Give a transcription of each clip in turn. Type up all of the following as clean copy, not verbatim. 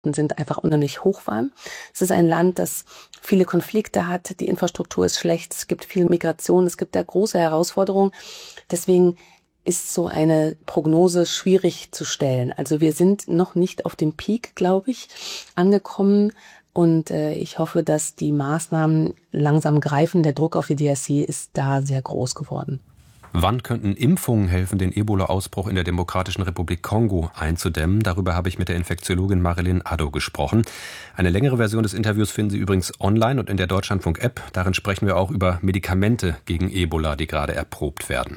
sind, einfach unheimlich hoch waren. Es ist ein Land, das viele Konflikte hat, die Infrastruktur ist schlecht, es gibt viel Migration, es gibt da große Herausforderungen. Deswegen ist so eine Prognose schwierig zu stellen. Also wir sind noch nicht auf dem Peak, glaube ich, angekommen. Und ich hoffe, dass die Maßnahmen langsam greifen. Der Druck auf die DRC ist da sehr groß geworden. Wann könnten Impfungen helfen, den Ebola-Ausbruch in der Demokratischen Republik Kongo einzudämmen? Darüber habe ich mit der Infektiologin Marilyn Addo gesprochen. Eine längere Version des Interviews finden Sie übrigens online und in der Deutschlandfunk-App. Darin sprechen wir auch über Medikamente gegen Ebola, die gerade erprobt werden.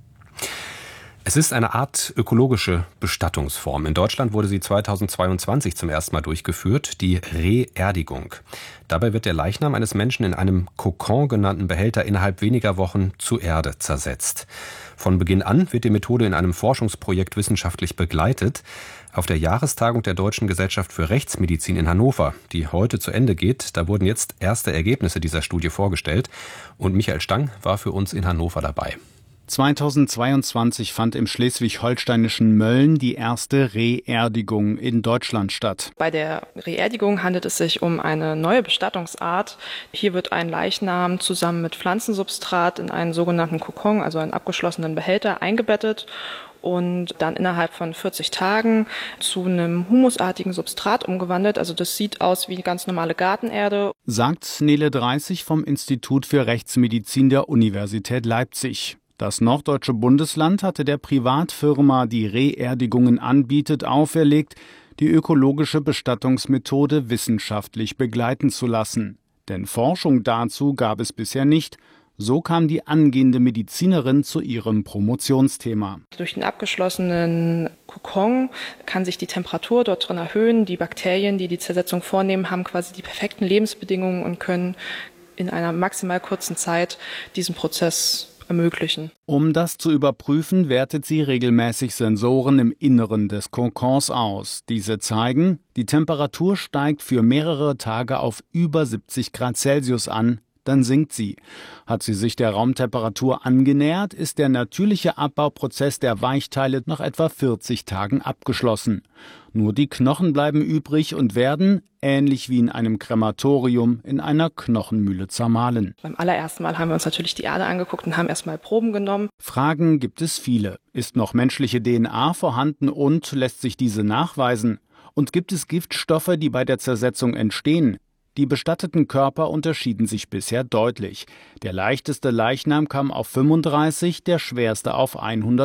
Es ist eine Art ökologische Bestattungsform. In Deutschland wurde sie 2022 zum ersten Mal durchgeführt, die Reerdigung. Dabei wird der Leichnam eines Menschen in einem Kokon genannten Behälter innerhalb weniger Wochen zu Erde zersetzt. Von Beginn an wird die Methode in einem Forschungsprojekt wissenschaftlich begleitet. Auf der Jahrestagung der Deutschen Gesellschaft für Rechtsmedizin in Hannover, die heute zu Ende geht, da wurden jetzt erste Ergebnisse dieser Studie vorgestellt. Und Michael Stang war für uns in Hannover dabei. 2022 fand im schleswig-holsteinischen Mölln die erste Reerdigung in Deutschland statt. Bei der Reerdigung handelt es sich um eine neue Bestattungsart. Hier wird ein Leichnam zusammen mit Pflanzensubstrat in einen sogenannten Kokon, also einen abgeschlossenen Behälter, eingebettet und dann innerhalb von 40 Tagen zu einem humusartigen Substrat umgewandelt. Also das sieht aus wie ganz normale Gartenerde. Sagt Nele Dreißig vom Institut für Rechtsmedizin der Universität Leipzig. Das norddeutsche Bundesland hatte der Privatfirma, die Reerdigungen anbietet, auferlegt, die ökologische Bestattungsmethode wissenschaftlich begleiten zu lassen. Denn Forschung dazu gab es bisher nicht. So kam die angehende Medizinerin zu ihrem Promotionsthema. Durch den abgeschlossenen Kokon kann sich die Temperatur dort drin erhöhen. Die Bakterien, die die Zersetzung vornehmen, haben quasi die perfekten Lebensbedingungen und können in einer maximal kurzen Zeit diesen Prozess ermöglichen. Um das zu überprüfen, wertet sie regelmäßig Sensoren im Inneren des Kokons aus. Diese zeigen, die Temperatur steigt für mehrere Tage auf über 70 Grad Celsius an, dann sinkt sie. Hat sie sich der Raumtemperatur angenähert, ist der natürliche Abbauprozess der Weichteile nach etwa 40 Tagen abgeschlossen. Nur die Knochen bleiben übrig und werden, ähnlich wie in einem Krematorium, in einer Knochenmühle zermahlen. Beim allerersten Mal haben wir uns natürlich die Erde angeguckt und haben erstmal Proben genommen. Fragen gibt es viele. Ist noch menschliche DNA vorhanden und lässt sich diese nachweisen? Und gibt es Giftstoffe, die bei der Zersetzung entstehen? Die bestatteten Körper unterschieden sich bisher deutlich. Der leichteste Leichnam kam auf 35, der schwerste auf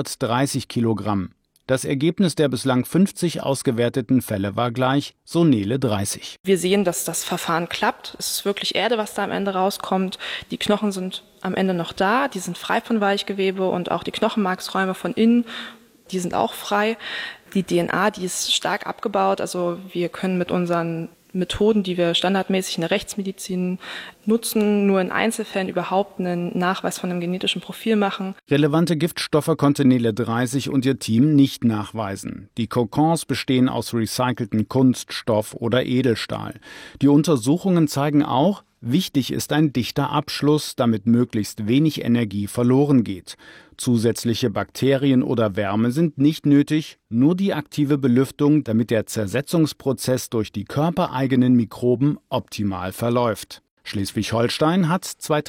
130 Kilogramm. Das Ergebnis der bislang 50 ausgewerteten Fälle war gleich, so Nele Dreißig. Wir sehen, dass das Verfahren klappt. Es ist wirklich Erde, was da am Ende rauskommt. Die Knochen sind am Ende noch da, die sind frei von Weichgewebe und auch die Knochenmarksräume von innen, die sind auch frei. Die DNA, die ist stark abgebaut, also wir können mit unseren Methoden, die wir standardmäßig in der Rechtsmedizin nutzen, nur in Einzelfällen überhaupt einen Nachweis von einem genetischen Profil machen. Relevante Giftstoffe konnte Nele Dreißig und ihr Team nicht nachweisen. Die Kokons bestehen aus recycelten Kunststoff oder Edelstahl. Die Untersuchungen zeigen auch, wichtig ist ein dichter Abschluss, damit möglichst wenig Energie verloren geht. Zusätzliche Bakterien oder Wärme sind nicht nötig, nur die aktive Belüftung, damit der Zersetzungsprozess durch die körpereigenen Mikroben optimal verläuft. Schleswig-Holstein hat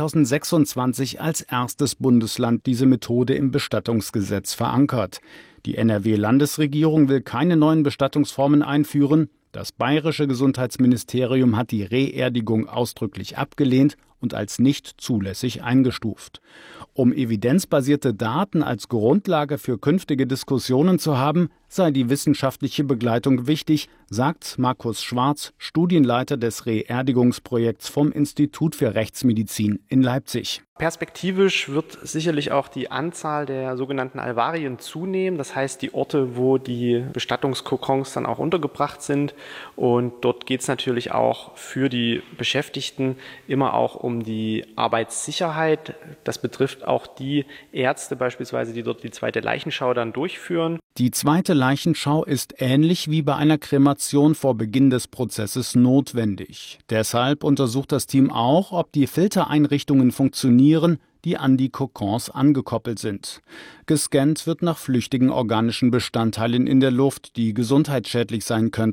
2026 als erstes Bundesland diese Methode im Bestattungsgesetz verankert. Die NRW-Landesregierung will keine neuen Bestattungsformen einführen. Das bayerische Gesundheitsministerium hat die Reerdigung ausdrücklich abgelehnt und als nicht zulässig eingestuft. Um evidenzbasierte Daten als Grundlage für künftige Diskussionen zu haben, sei die wissenschaftliche Begleitung wichtig, sagt Markus Schwarz, Studienleiter des Reerdigungsprojekts vom Institut für Rechtsmedizin in Leipzig. Perspektivisch wird sicherlich auch die Anzahl der sogenannten Alvarien zunehmen. Das heißt, die Orte, wo die Bestattungskokons dann auch untergebracht sind. Und dort geht es natürlich auch für die Beschäftigten immer auch um die Arbeitssicherheit. Das betrifft auch die Ärzte beispielsweise, die dort die zweite Leichenschau dann durchführen. Die zweite Leichenschau ist ähnlich wie bei einer Kremation vor Beginn des Prozesses notwendig. Deshalb untersucht das Team auch, ob die Filtereinrichtungen funktionieren, die an die Kokons angekoppelt sind. Gescannt wird nach flüchtigen organischen Bestandteilen in der Luft, die gesundheitsschädlich sein könnten.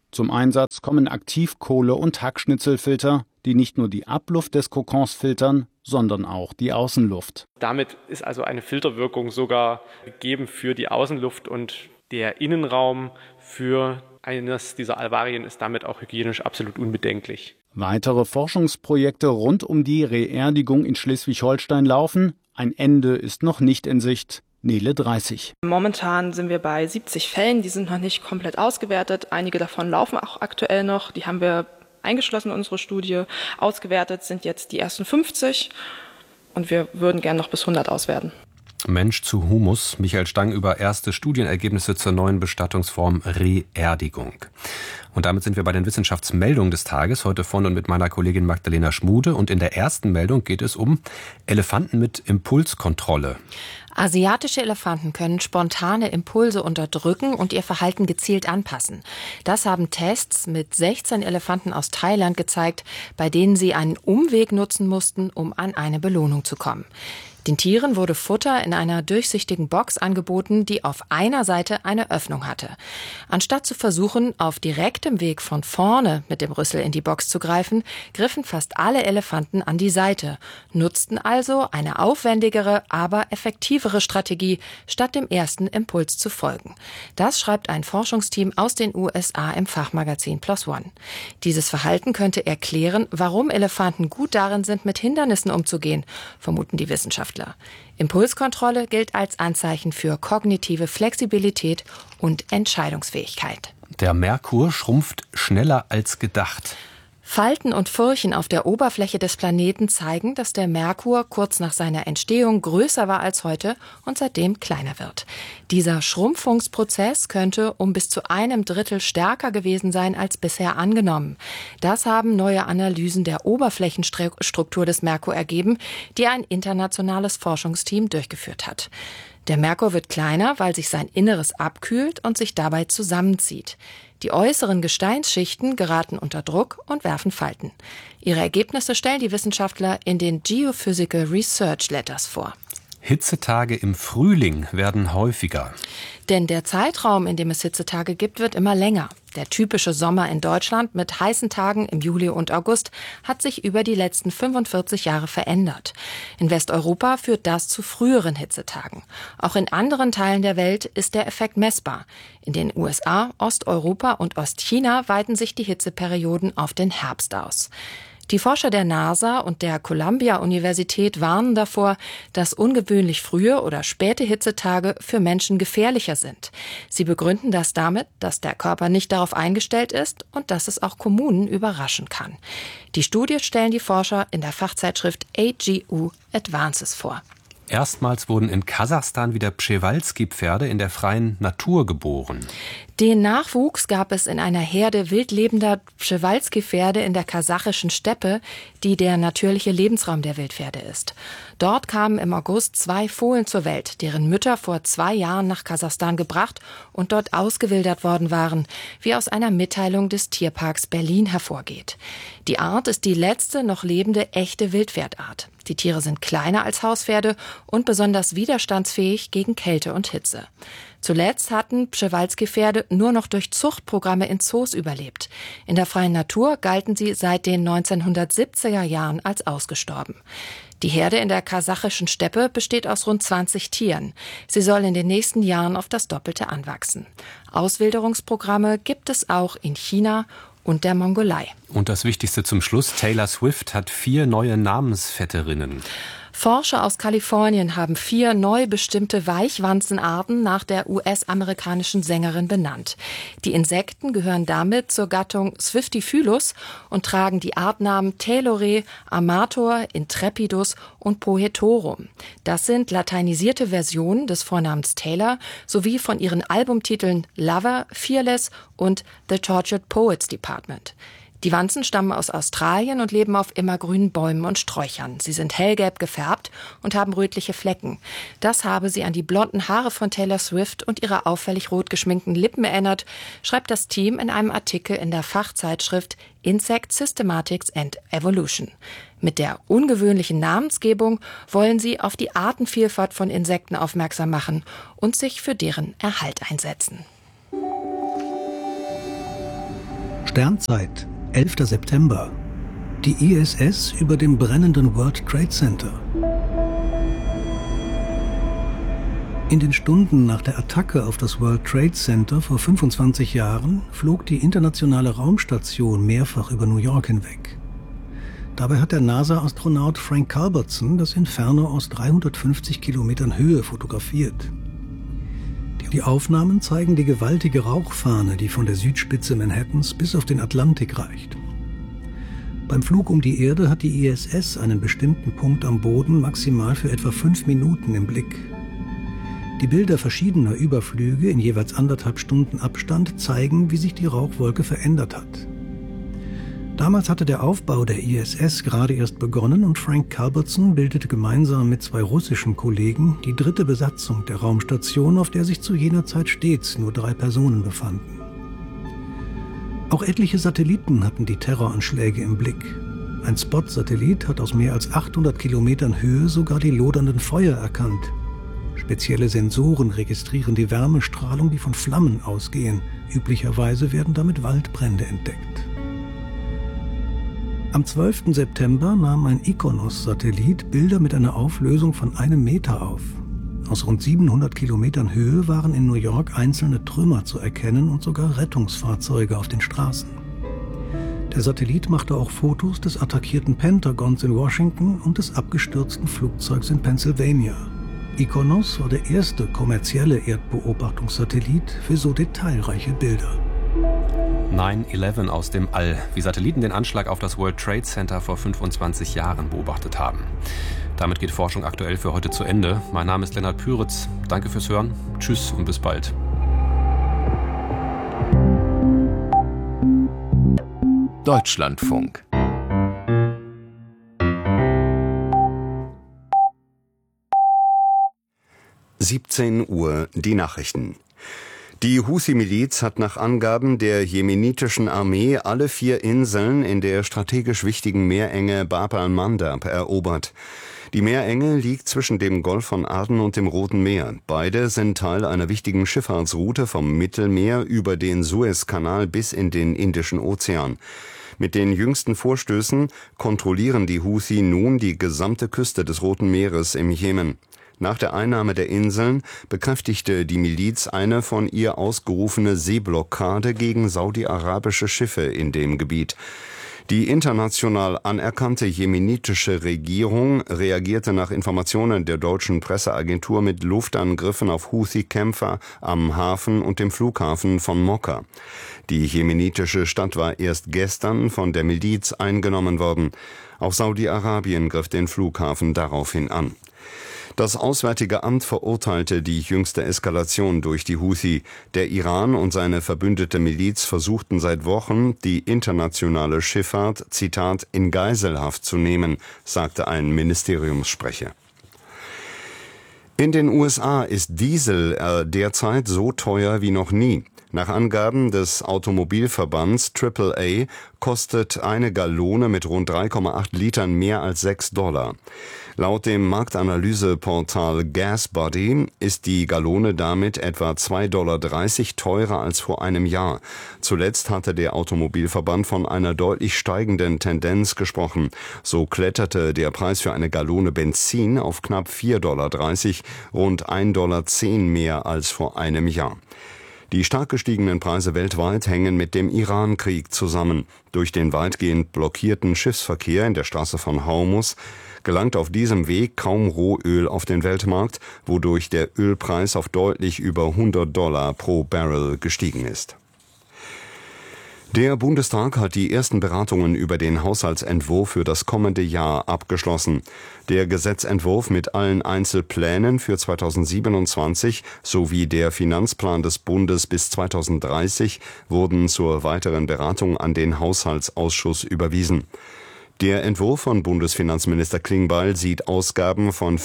Zum Einsatz kommen Aktivkohle- und Hackschnitzelfilter, die nicht nur die Abluft des Kokons filtern, sondern auch die Außenluft. Damit ist also eine Filterwirkung sogar gegeben für die Außenluft und der Innenraum für eines dieser Alvarien ist damit auch hygienisch absolut unbedenklich. Weitere Forschungsprojekte rund um die Reerdigung in Schleswig-Holstein laufen. Ein Ende ist noch nicht in Sicht. Nele 30. Momentan sind wir bei 70 Fällen, die sind noch nicht komplett ausgewertet. Einige davon laufen auch aktuell noch. Die haben wir eingeschlossen in unsere Studie. Ausgewertet sind jetzt die ersten 50 und wir würden gerne noch bis 100 auswerten. Mensch zu Humus. Michael Stang über erste Studienergebnisse zur neuen Bestattungsform Reerdigung. Und damit sind wir bei den Wissenschaftsmeldungen des Tages, heute von und mit meiner Kollegin Magdalena Schmude. Und in der ersten Meldung geht es um Elefanten mit Impulskontrolle. Asiatische Elefanten können spontane Impulse unterdrücken und ihr Verhalten gezielt anpassen. Das haben Tests mit 16 Elefanten aus Thailand gezeigt, bei denen sie einen Umweg nutzen mussten, um an eine Belohnung zu kommen. Den Tieren wurde Futter in einer durchsichtigen Box angeboten, die auf einer Seite eine Öffnung hatte. Anstatt zu versuchen, auf direktem Weg von vorne mit dem Rüssel in die Box zu greifen, griffen fast alle Elefanten an die Seite, nutzten also eine aufwendigere, aber effektivere Strategie, statt dem ersten Impuls zu folgen. Das schreibt ein Forschungsteam aus den USA im Fachmagazin PLOS ONE. Dieses Verhalten könnte erklären, warum Elefanten gut darin sind, mit Hindernissen umzugehen, vermuten die Wissenschaftler. Impulskontrolle gilt als Anzeichen für kognitive Flexibilität und Entscheidungsfähigkeit. Der Merkur schrumpft schneller als gedacht. Falten und Furchen auf der Oberfläche des Planeten zeigen, dass der Merkur kurz nach seiner Entstehung größer war als heute und seitdem kleiner wird. Dieser Schrumpfungsprozess könnte um bis zu 1/3 stärker gewesen sein als bisher angenommen. Das haben neue Analysen der Oberflächenstruktur des Merkur ergeben, die ein internationales Forschungsteam durchgeführt hat. Der Merkur wird kleiner, weil sich sein Inneres abkühlt und sich dabei zusammenzieht. Die äußeren Gesteinsschichten geraten unter Druck und werfen Falten. Ihre Ergebnisse stellen die Wissenschaftler in den Geophysical Research Letters vor. Hitzetage im Frühling werden häufiger. Denn der Zeitraum, in dem es Hitzetage gibt, wird immer länger. Der typische Sommer in Deutschland mit heißen Tagen im Juli und August hat sich über die letzten 45 Jahre verändert. In Westeuropa führt das zu früheren Hitzetagen. Auch in anderen Teilen der Welt ist der Effekt messbar. In den USA, Osteuropa und Ostchina weiten sich die Hitzeperioden auf den Herbst aus. Die Forscher der NASA und der Columbia-Universität warnen davor, dass ungewöhnlich frühe oder späte Hitzetage für Menschen gefährlicher sind. Sie begründen das damit, dass der Körper nicht darauf eingestellt ist und dass es auch Kommunen überraschen kann. Die Studie stellen die Forscher in der Fachzeitschrift AGU Advances vor. Erstmals wurden in Kasachstan wieder Przewalski-Pferde in der freien Natur geboren. Den Nachwuchs gab es in einer Herde wildlebender Przewalski-Pferde in der kasachischen Steppe, die der natürliche Lebensraum der Wildpferde ist. Dort kamen im August 2 Fohlen zur Welt, deren Mütter vor 2 Jahren nach Kasachstan gebracht und dort ausgewildert worden waren, wie aus einer Mitteilung des Tierparks Berlin hervorgeht. Die Art ist die letzte noch lebende echte Wildpferdart. Die Tiere sind kleiner als Hauspferde und besonders widerstandsfähig gegen Kälte und Hitze. Zuletzt hatten Przewalski-Pferde nur noch durch Zuchtprogramme in Zoos überlebt. In der freien Natur galten sie seit den 1970er Jahren als ausgestorben. Die Herde in der kasachischen Steppe besteht aus rund 20 Tieren. Sie soll in den nächsten Jahren auf das Doppelte anwachsen. Auswilderungsprogramme gibt es auch in China und der Mongolei. Und das Wichtigste zum Schluss, Taylor Swift hat 4 neue Namensvetterinnen. Forscher aus Kalifornien haben 4 neu bestimmte Weichwanzenarten nach der US-amerikanischen Sängerin benannt. Die Insekten gehören damit zur Gattung Swiftifylus und tragen die Artnamen Taylore, Amator, Intrepidus und Poetorum. Das sind lateinisierte Versionen des Vornamens Taylor sowie von ihren Albumtiteln Lover, Fearless und The Tortured Poets Department. Die Wanzen stammen aus Australien und leben auf immergrünen Bäumen und Sträuchern. Sie sind hellgelb gefärbt und haben rötliche Flecken. Das habe sie an die blonden Haare von Taylor Swift und ihre auffällig rot geschminkten Lippen erinnert, schreibt das Team in einem Artikel in der Fachzeitschrift Insect Systematics and Evolution. Mit der ungewöhnlichen Namensgebung wollen sie auf die Artenvielfalt von Insekten aufmerksam machen und sich für deren Erhalt einsetzen. Sternzeit, 11. September. Die ISS über dem brennenden World Trade Center. In den Stunden nach der Attacke auf das World Trade Center vor 25 Jahren flog die internationale Raumstation mehrfach über New York hinweg. Dabei hat der NASA-Astronaut Frank Culbertson das Inferno aus 350 Kilometern Höhe fotografiert. Die Aufnahmen zeigen die gewaltige Rauchfahne, die von der Südspitze Manhattans bis auf den Atlantik reicht. Beim Flug um die Erde hat die ISS einen bestimmten Punkt am Boden maximal für etwa 5 Minuten im Blick. Die Bilder verschiedener Überflüge in jeweils 1,5 Stunden Abstand zeigen, wie sich die Rauchwolke verändert hat. Damals hatte der Aufbau der ISS gerade erst begonnen und Frank Culbertson bildete gemeinsam mit 2 russischen Kollegen die 3. Besatzung der Raumstation, auf der sich zu jener Zeit stets nur 3 Personen befanden. Auch etliche Satelliten hatten die Terroranschläge im Blick. Ein Spot-Satellit hat aus mehr als 800 Kilometern Höhe sogar die lodernden Feuer erkannt. Spezielle Sensoren registrieren die Wärmestrahlung, die von Flammen ausgehen. Üblicherweise werden damit Waldbrände entdeckt. Am 12. September nahm ein IKONOS-Satellit Bilder mit einer Auflösung von 1 Meter auf. Aus rund 700 Kilometern Höhe waren in New York einzelne Trümmer zu erkennen und sogar Rettungsfahrzeuge auf den Straßen. Der Satellit machte auch Fotos des attackierten Pentagons in Washington und des abgestürzten Flugzeugs in Pennsylvania. IKONOS war der erste kommerzielle Erdbeobachtungssatellit für so detailreiche Bilder. 9/11 aus dem All, wie Satelliten den Anschlag auf das World Trade Center vor 25 Jahren beobachtet haben. Damit geht Forschung aktuell für heute zu Ende. Mein Name ist Lennart Püritz. Danke fürs Hören. Tschüss und bis bald. Deutschlandfunk. Uhr die Nachrichten. Die Huthi-Miliz hat nach Angaben der jemenitischen Armee alle 4 Inseln in der strategisch wichtigen Meerenge Bab al-Mandab erobert. Die Meerenge liegt zwischen dem Golf von Aden und dem Roten Meer. Beide sind Teil einer wichtigen Schifffahrtsroute vom Mittelmeer über den Suezkanal bis in den Indischen Ozean. Mit den jüngsten Vorstößen kontrollieren die Huthi nun die gesamte Küste des Roten Meeres im Jemen. Nach der Einnahme der Inseln bekräftigte die Miliz eine von ihr ausgerufene Seeblockade gegen saudi-arabische Schiffe in dem Gebiet. Die international anerkannte jemenitische Regierung reagierte nach Informationen der deutschen Presseagentur mit Luftangriffen auf Huthi-Kämpfer am Hafen und dem Flughafen von Mokka. Die jemenitische Stadt war erst gestern von der Miliz eingenommen worden. Auch Saudi-Arabien griff den Flughafen daraufhin an. Das Auswärtige Amt verurteilte die jüngste Eskalation durch die Huthi. Der Iran und seine verbündete Miliz versuchten seit Wochen, die internationale Schifffahrt, Zitat, in Geiselhaft zu nehmen, sagte ein Ministeriumssprecher. In den USA ist Diesel derzeit so teuer wie noch nie. Nach Angaben des Automobilverbands AAA kostet eine Gallone mit rund 3,8 Litern mehr als $6. Laut dem Marktanalyseportal GasBuddy ist die Gallone damit etwa $2,30 teurer als vor einem Jahr. Zuletzt hatte der Automobilverband von einer deutlich steigenden Tendenz gesprochen. So kletterte der Preis für eine Gallone Benzin auf knapp $4,30, rund $1,10 mehr als vor einem Jahr. Die stark gestiegenen Preise weltweit hängen mit dem Iran-Krieg zusammen. Durch den weitgehend blockierten Schiffsverkehr in der Straße von Hormuz gelangt auf diesem Weg kaum Rohöl auf den Weltmarkt, wodurch der Ölpreis auf deutlich über $100 pro Barrel gestiegen ist. Der Bundestag hat die ersten Beratungen über den Haushaltsentwurf für das kommende Jahr abgeschlossen. Der Gesetzentwurf mit allen Einzelplänen für 2027 sowie der Finanzplan des Bundes bis 2030 wurden zur weiteren Beratung an den Haushaltsausschuss überwiesen. Der Entwurf von Bundesfinanzminister Klingbeil sieht Ausgaben von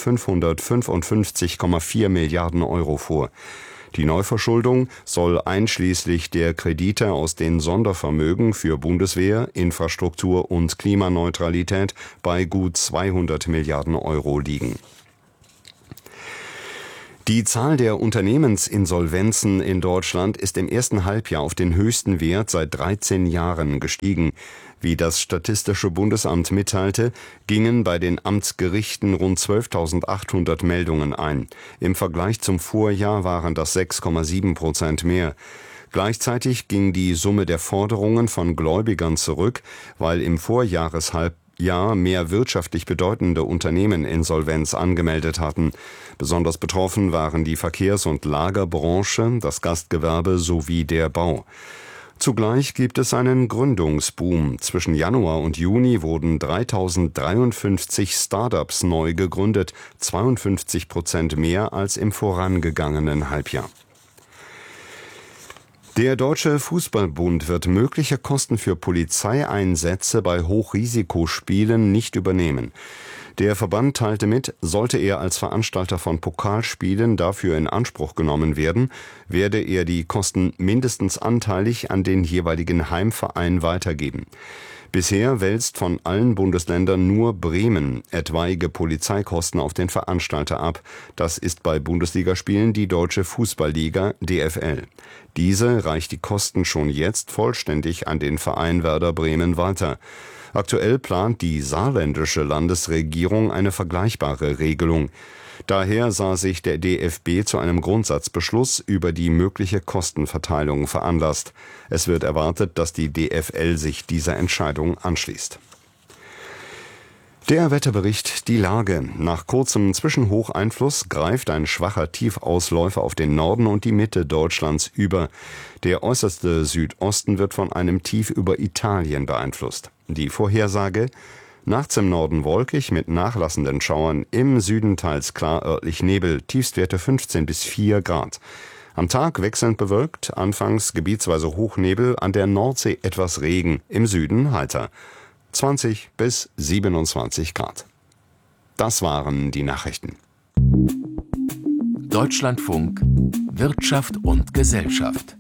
555,4 Milliarden Euro vor. Die Neuverschuldung soll einschließlich der Kredite aus den Sondervermögen für Bundeswehr, Infrastruktur und Klimaneutralität bei gut 200 Milliarden Euro liegen. Die Zahl der Unternehmensinsolvenzen in Deutschland ist im ersten Halbjahr auf den höchsten Wert seit 13 Jahren gestiegen. Wie das Statistische Bundesamt mitteilte, gingen bei den Amtsgerichten rund 12.800 Meldungen ein. Im Vergleich zum Vorjahr waren das 6,7% mehr. Gleichzeitig ging die Summe der Forderungen von Gläubigern zurück, weil im Vorjahreshalbjahr mehr wirtschaftlich bedeutende Unternehmen Insolvenz angemeldet hatten. Besonders betroffen waren die Verkehrs- und Lagerbranche, das Gastgewerbe sowie der Bau. Zugleich gibt es einen Gründungsboom. Zwischen Januar und Juni wurden 3.053 Start-ups neu gegründet, 52% mehr als im vorangegangenen Halbjahr. Der Deutsche Fußballbund wird mögliche Kosten für Polizeieinsätze bei Hochrisikospielen nicht übernehmen. Der Verband teilte mit, sollte er als Veranstalter von Pokalspielen dafür in Anspruch genommen werden, werde er die Kosten mindestens anteilig an den jeweiligen Heimverein weitergeben. Bisher wälzt von allen Bundesländern nur Bremen etwaige Polizeikosten auf den Veranstalter ab. Das ist bei Bundesligaspielen die Deutsche Fußballliga DFL. Diese reicht die Kosten schon jetzt vollständig an den Verein Werder Bremen weiter. Aktuell plant die saarländische Landesregierung eine vergleichbare Regelung. Daher sah sich der DFB zu einem Grundsatzbeschluss über die mögliche Kostenverteilung veranlasst. Es wird erwartet, dass die DFL sich dieser Entscheidung anschließt. Der Wetterbericht, die Lage. Nach kurzem Zwischenhocheinfluss greift ein schwacher Tiefausläufer auf den Norden und die Mitte Deutschlands über. Der äußerste Südosten wird von einem Tief über Italien beeinflusst. Die Vorhersage: nachts im Norden wolkig mit nachlassenden Schauern, im Süden teils klar örtlich Nebel, Tiefstwerte 15 bis 4 Grad. Am Tag wechselnd bewölkt, anfangs gebietsweise Hochnebel, an der Nordsee etwas Regen, im Süden heiter. 20 bis 27 Grad. Das waren die Nachrichten. Deutschlandfunk Wirtschaft und Gesellschaft.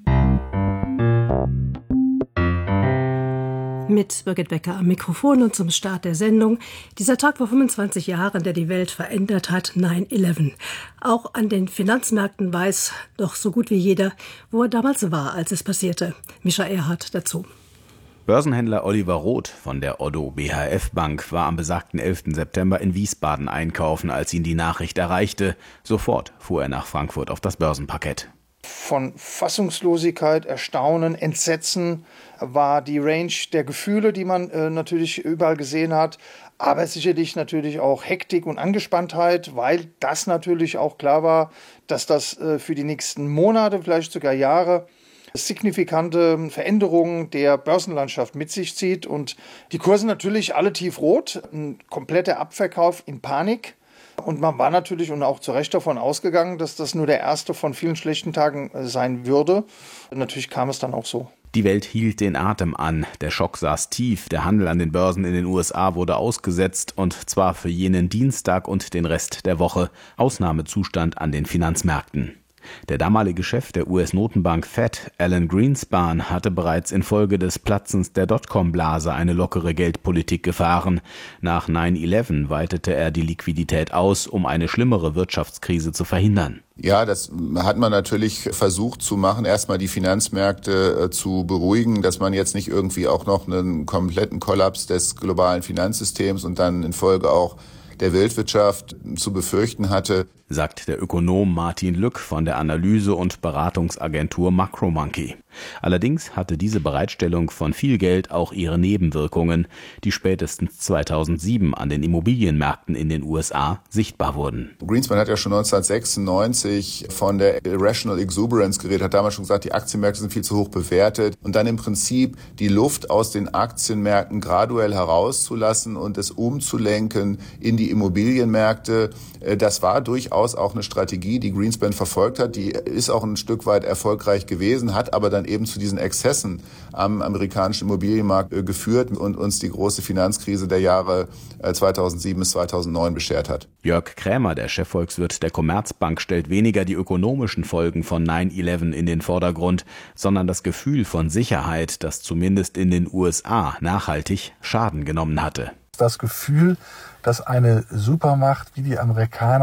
Mit Birgit Becker am Mikrofon und zum Start der Sendung. Dieser Tag vor 25 Jahren, der die Welt verändert hat, 9/11. Auch an den Finanzmärkten weiß doch so gut wie jeder, wo er damals war, als es passierte. Mischa Erhardt dazu. Börsenhändler Oliver Roth von der Oddo BHF Bank war am besagten 11. September in Wiesbaden einkaufen, als ihn die Nachricht erreichte. Sofort fuhr er nach Frankfurt auf das Börsenparkett. Von Fassungslosigkeit, Erstaunen, Entsetzen war die Range der Gefühle, die man natürlich überall gesehen hat. Aber sicherlich natürlich auch Hektik und Angespanntheit, weil das natürlich auch klar war, dass das für die nächsten Monate, vielleicht sogar Jahre, signifikante Veränderungen der Börsenlandschaft mit sich zieht. Und die Kurse natürlich alle tiefrot, ein kompletter Abverkauf in Panik. Und man war natürlich und auch zu Recht davon ausgegangen, dass das nur der erste von vielen schlechten Tagen sein würde. Und natürlich kam es dann auch so. Die Welt hielt den Atem an, der Schock saß tief, der Handel an den Börsen in den USA wurde ausgesetzt und zwar für jenen Dienstag und den Rest der Woche. Ausnahmezustand an den Finanzmärkten. Der damalige Chef der US-Notenbank Fed, Alan Greenspan, hatte bereits infolge des Platzens der Dotcom-Blase eine lockere Geldpolitik gefahren. Nach 9/11 weitete er die Liquidität aus, um eine schlimmere Wirtschaftskrise zu verhindern. Ja, das hat man natürlich versucht zu machen, erstmal die Finanzmärkte zu beruhigen, dass man jetzt nicht irgendwie auch noch einen kompletten Kollaps des globalen Finanzsystems und dann in Folge auch der Weltwirtschaft zu befürchten hatte, sagt der Ökonom Martin Lück von der Analyse- und Beratungsagentur Macromonkey. Allerdings hatte diese Bereitstellung von viel Geld auch ihre Nebenwirkungen, die spätestens 2007 an den Immobilienmärkten in den USA sichtbar wurden. Greenspan hat ja schon 1996 von der Irrational Exuberance geredet, hat damals schon gesagt, die Aktienmärkte sind viel zu hoch bewertet und dann im Prinzip die Luft aus den Aktienmärkten graduell herauszulassen und es umzulenken in die Immobilienmärkte. Das war durchaus auch eine Strategie, die Greenspan verfolgt hat. Die ist auch ein Stück weit erfolgreich gewesen, hat aber dann eben zu diesen Exzessen am amerikanischen Immobilienmarkt geführt und uns die große Finanzkrise der Jahre 2007 bis 2009 beschert hat. Jörg Krämer, der Chefvolkswirt der Commerzbank, stellt weniger die ökonomischen Folgen von 9/11 in den Vordergrund, sondern das Gefühl von Sicherheit, das zumindest in den USA nachhaltig Schaden genommen hatte. Das Gefühl, dass eine Supermacht wie die Amerikaner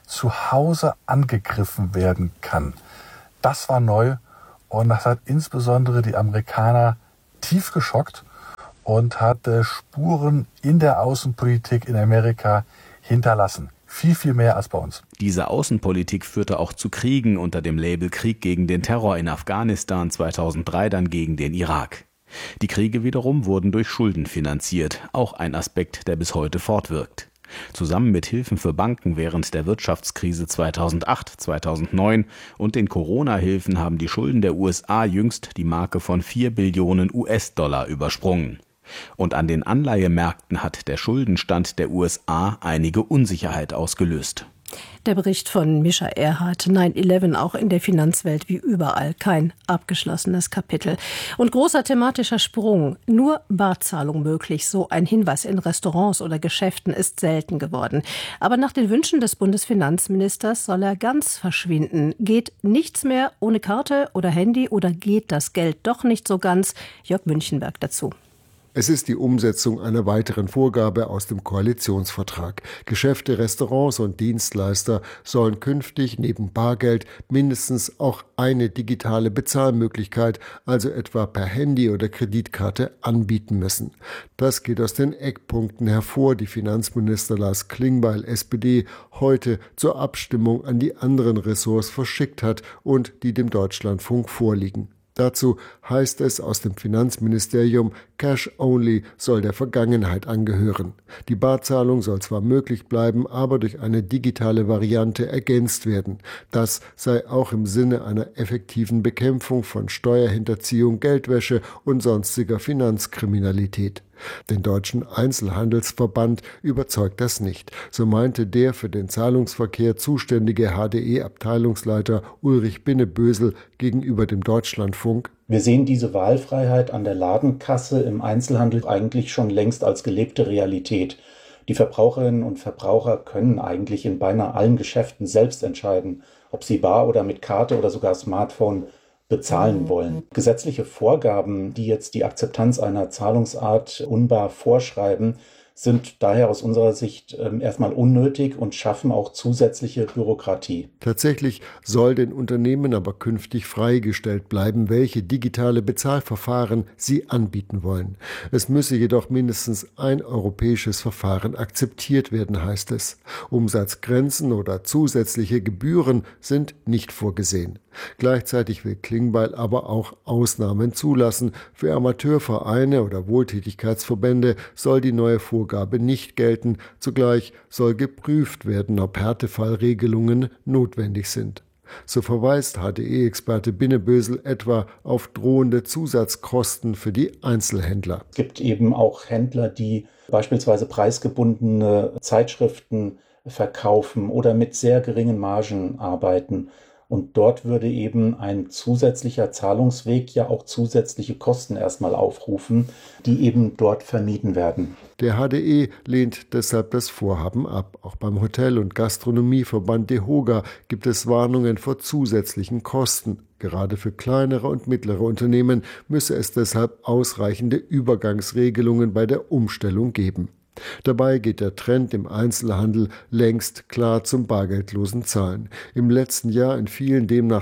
zu Hause angegriffen werden kann. Das war neu und das hat insbesondere die Amerikaner tief geschockt und hat Spuren in der Außenpolitik in Amerika hinterlassen. Viel, viel mehr als bei uns. Diese Außenpolitik führte auch zu Kriegen unter dem Label Krieg gegen den Terror in Afghanistan, 2003 dann gegen den Irak. Die Kriege wiederum wurden durch Schulden finanziert, auch ein Aspekt, der bis heute fortwirkt. Zusammen mit Hilfen für Banken während der Wirtschaftskrise 2008, 2009 und den Corona-Hilfen haben die Schulden der USA jüngst die Marke von 4 Billionen US-Dollar übersprungen. Und an den Anleihemärkten hat der Schuldenstand der USA einige Unsicherheit ausgelöst. Der Bericht von Mischa Erhardt, 9/11 auch in der Finanzwelt wie überall kein abgeschlossenes Kapitel. Und großer thematischer Sprung, nur Barzahlung möglich, so ein Hinweis in Restaurants oder Geschäften ist selten geworden. Aber nach den Wünschen des Bundesfinanzministers soll er ganz verschwinden. Geht nichts mehr ohne Karte oder Handy oder geht das Geld doch nicht so ganz? Jörg Münchenberg dazu. Es ist die Umsetzung einer weiteren Vorgabe aus dem Koalitionsvertrag. Geschäfte, Restaurants und Dienstleister sollen künftig neben Bargeld mindestens auch eine digitale Bezahlmöglichkeit, also etwa per Handy oder Kreditkarte, anbieten müssen. Das geht aus den Eckpunkten hervor, die Finanzminister Lars Klingbeil, SPD, heute zur Abstimmung an die anderen Ressorts verschickt hat und die dem Deutschlandfunk vorliegen. Dazu heißt es aus dem Finanzministerium, Cash Only soll der Vergangenheit angehören. Die Barzahlung soll zwar möglich bleiben, aber durch eine digitale Variante ergänzt werden. Das sei auch im Sinne einer effektiven Bekämpfung von Steuerhinterziehung, Geldwäsche und sonstiger Finanzkriminalität. Den Deutschen Einzelhandelsverband überzeugt das nicht. So meinte der für den Zahlungsverkehr zuständige HDE-Abteilungsleiter Ulrich Binnebösel gegenüber dem Deutschlandfunk: Wir sehen diese Wahlfreiheit an der Ladenkasse im Einzelhandel eigentlich schon längst als gelebte Realität. Die Verbraucherinnen und Verbraucher können eigentlich in beinahe allen Geschäften selbst entscheiden, ob sie bar oder mit Karte oder sogar Smartphone bezahlen wollen. Gesetzliche Vorgaben, die jetzt die Akzeptanz einer Zahlungsart unbar vorschreiben, sind daher aus unserer Sicht erstmal unnötig und schaffen auch zusätzliche Bürokratie. Tatsächlich soll den Unternehmen aber künftig freigestellt bleiben, welche digitale Bezahlverfahren sie anbieten wollen. Es müsse jedoch mindestens ein europäisches Verfahren akzeptiert werden, heißt es. Umsatzgrenzen oder zusätzliche Gebühren sind nicht vorgesehen. Gleichzeitig will Klingbeil aber auch Ausnahmen zulassen. Für Amateurvereine oder Wohltätigkeitsverbände soll die neue Vorgabe nicht gelten. Zugleich soll geprüft werden, ob Härtefallregelungen notwendig sind. So verweist HDE-Experte Binnebösel etwa auf drohende Zusatzkosten für die Einzelhändler. Es gibt eben auch Händler, die beispielsweise preisgebundene Zeitschriften verkaufen oder mit sehr geringen Margen arbeiten. Und dort würde eben ein zusätzlicher Zahlungsweg ja auch zusätzliche Kosten erstmal aufrufen, die eben dort vermieden werden. Der HDE lehnt deshalb das Vorhaben ab. Auch beim Hotel- und Gastronomieverband DEHOGA gibt es Warnungen vor zusätzlichen Kosten. Gerade für kleinere und mittlere Unternehmen müsse es deshalb ausreichende Übergangsregelungen bei der Umstellung geben. Dabei geht der Trend im Einzelhandel längst klar zum bargeldlosen Zahlen. Im letzten Jahr entfielen demnach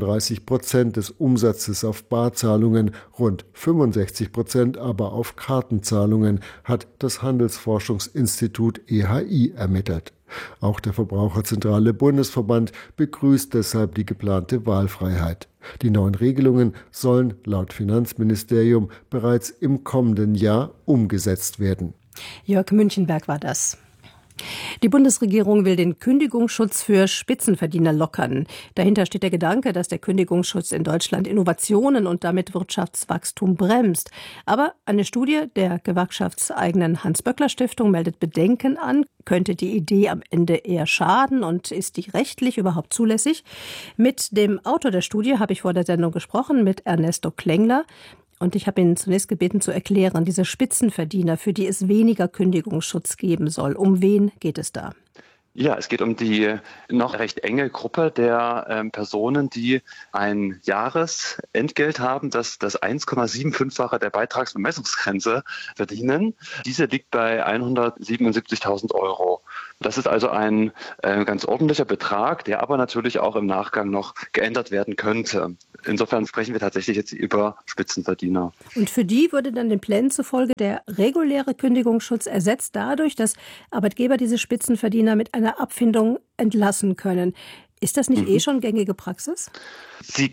32% des Umsatzes auf Barzahlungen, rund 65% aber auf Kartenzahlungen, hat das Handelsforschungsinstitut EHI ermittelt. Auch der Verbraucherzentrale Bundesverband begrüßt deshalb die geplante Wahlfreiheit. Die neuen Regelungen sollen laut Finanzministerium bereits im kommenden Jahr umgesetzt werden. Jörg Münchenberg war das. Die Bundesregierung will den Kündigungsschutz für Spitzenverdiener lockern. Dahinter steht der Gedanke, dass der Kündigungsschutz in Deutschland Innovationen und damit Wirtschaftswachstum bremst. Aber eine Studie der gewerkschaftseigenen Hans-Böckler-Stiftung meldet Bedenken an. Könnte die Idee am Ende eher schaden und ist die rechtlich überhaupt zulässig? Mit dem Autor der Studie habe ich vor der Sendung gesprochen, mit Ernesto Klengler. Und ich habe ihn zunächst gebeten zu erklären, diese Spitzenverdiener, für die es weniger Kündigungsschutz geben soll. Um wen geht es da? Ja, es geht um die noch recht enge Gruppe der Personen, die ein Jahresentgelt haben, das 1,75-fache der Beitragsbemessungsgrenze verdienen. Diese liegt bei 177.000 Euro. Das ist also ein ganz ordentlicher Betrag, der aber natürlich auch im Nachgang noch geändert werden könnte. Insofern sprechen wir tatsächlich jetzt über Spitzenverdiener. Und für die würde dann den Plänen zufolge der reguläre Kündigungsschutz ersetzt dadurch, dass Arbeitgeber diese Spitzenverdiener mit einer Abfindung entlassen können. Ist das nicht schon gängige Praxis? Sie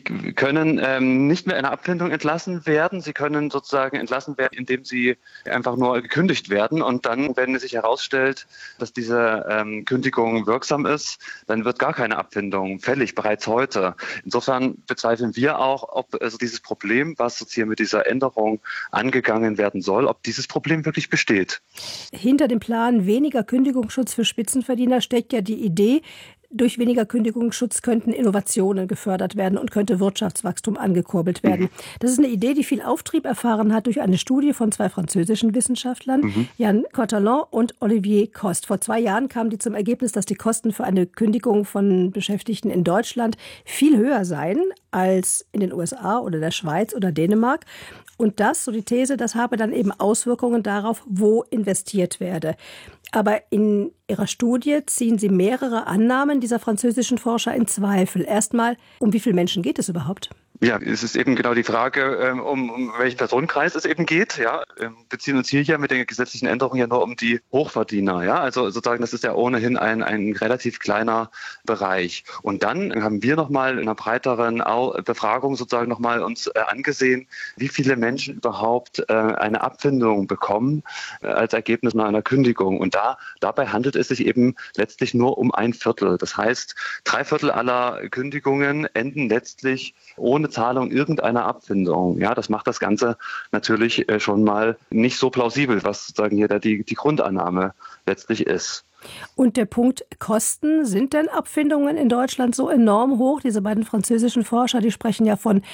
können nicht mehr in einer Abfindung entlassen werden. Sie können sozusagen entlassen werden, indem sie einfach nur gekündigt werden. Und dann, wenn es sich herausstellt, dass diese Kündigung wirksam ist, dann wird gar keine Abfindung fällig, bereits heute. Insofern bezweifeln wir auch, ob also dieses Problem, was jetzt hier mit dieser Änderung angegangen werden soll, ob dieses Problem wirklich besteht. Hinter dem Plan weniger Kündigungsschutz für Spitzenverdiener steckt ja die Idee, durch weniger Kündigungsschutz könnten Innovationen gefördert werden und könnte Wirtschaftswachstum angekurbelt werden. Das ist eine Idee, die viel Auftrieb erfahren hat durch eine Studie von 2 französischen Wissenschaftlern, Yann Cotalon und Olivier Coste. Vor 2 Jahren kamen die zum Ergebnis, dass die Kosten für eine Kündigung von Beschäftigten in Deutschland viel höher seien als in den USA oder der Schweiz oder Dänemark. Und das, so die These, das habe dann eben Auswirkungen darauf, wo investiert werde. Aber in ihrer Studie ziehen sie mehrere Annahmen dieser französischen Forscher in Zweifel. Erstmal, um wie viele Menschen geht es überhaupt? Ja, es ist eben genau die Frage, um welchen Personenkreis es eben geht. Ja, beziehen uns hier ja mit den gesetzlichen Änderungen ja nur um die Hochverdiener. Ja, also sozusagen, das ist ja ohnehin ein relativ kleiner Bereich. Und dann haben wir nochmal in einer breiteren Befragung sozusagen nochmal uns angesehen, wie viele Menschen überhaupt eine Abfindung bekommen als Ergebnis nach einer Kündigung. Und dabei handelt es sich eben letztlich nur um 1/4. Das heißt, 3/4 aller Kündigungen enden letztlich ohne Zahlung irgendeiner Abfindung. Ja, das macht das Ganze natürlich schon mal nicht so plausibel, was sozusagen hier die Grundannahme letztlich ist. Und der Punkt Kosten, sind denn Abfindungen in Deutschland so enorm hoch? Diese beiden französischen Forscher, die sprechen ja von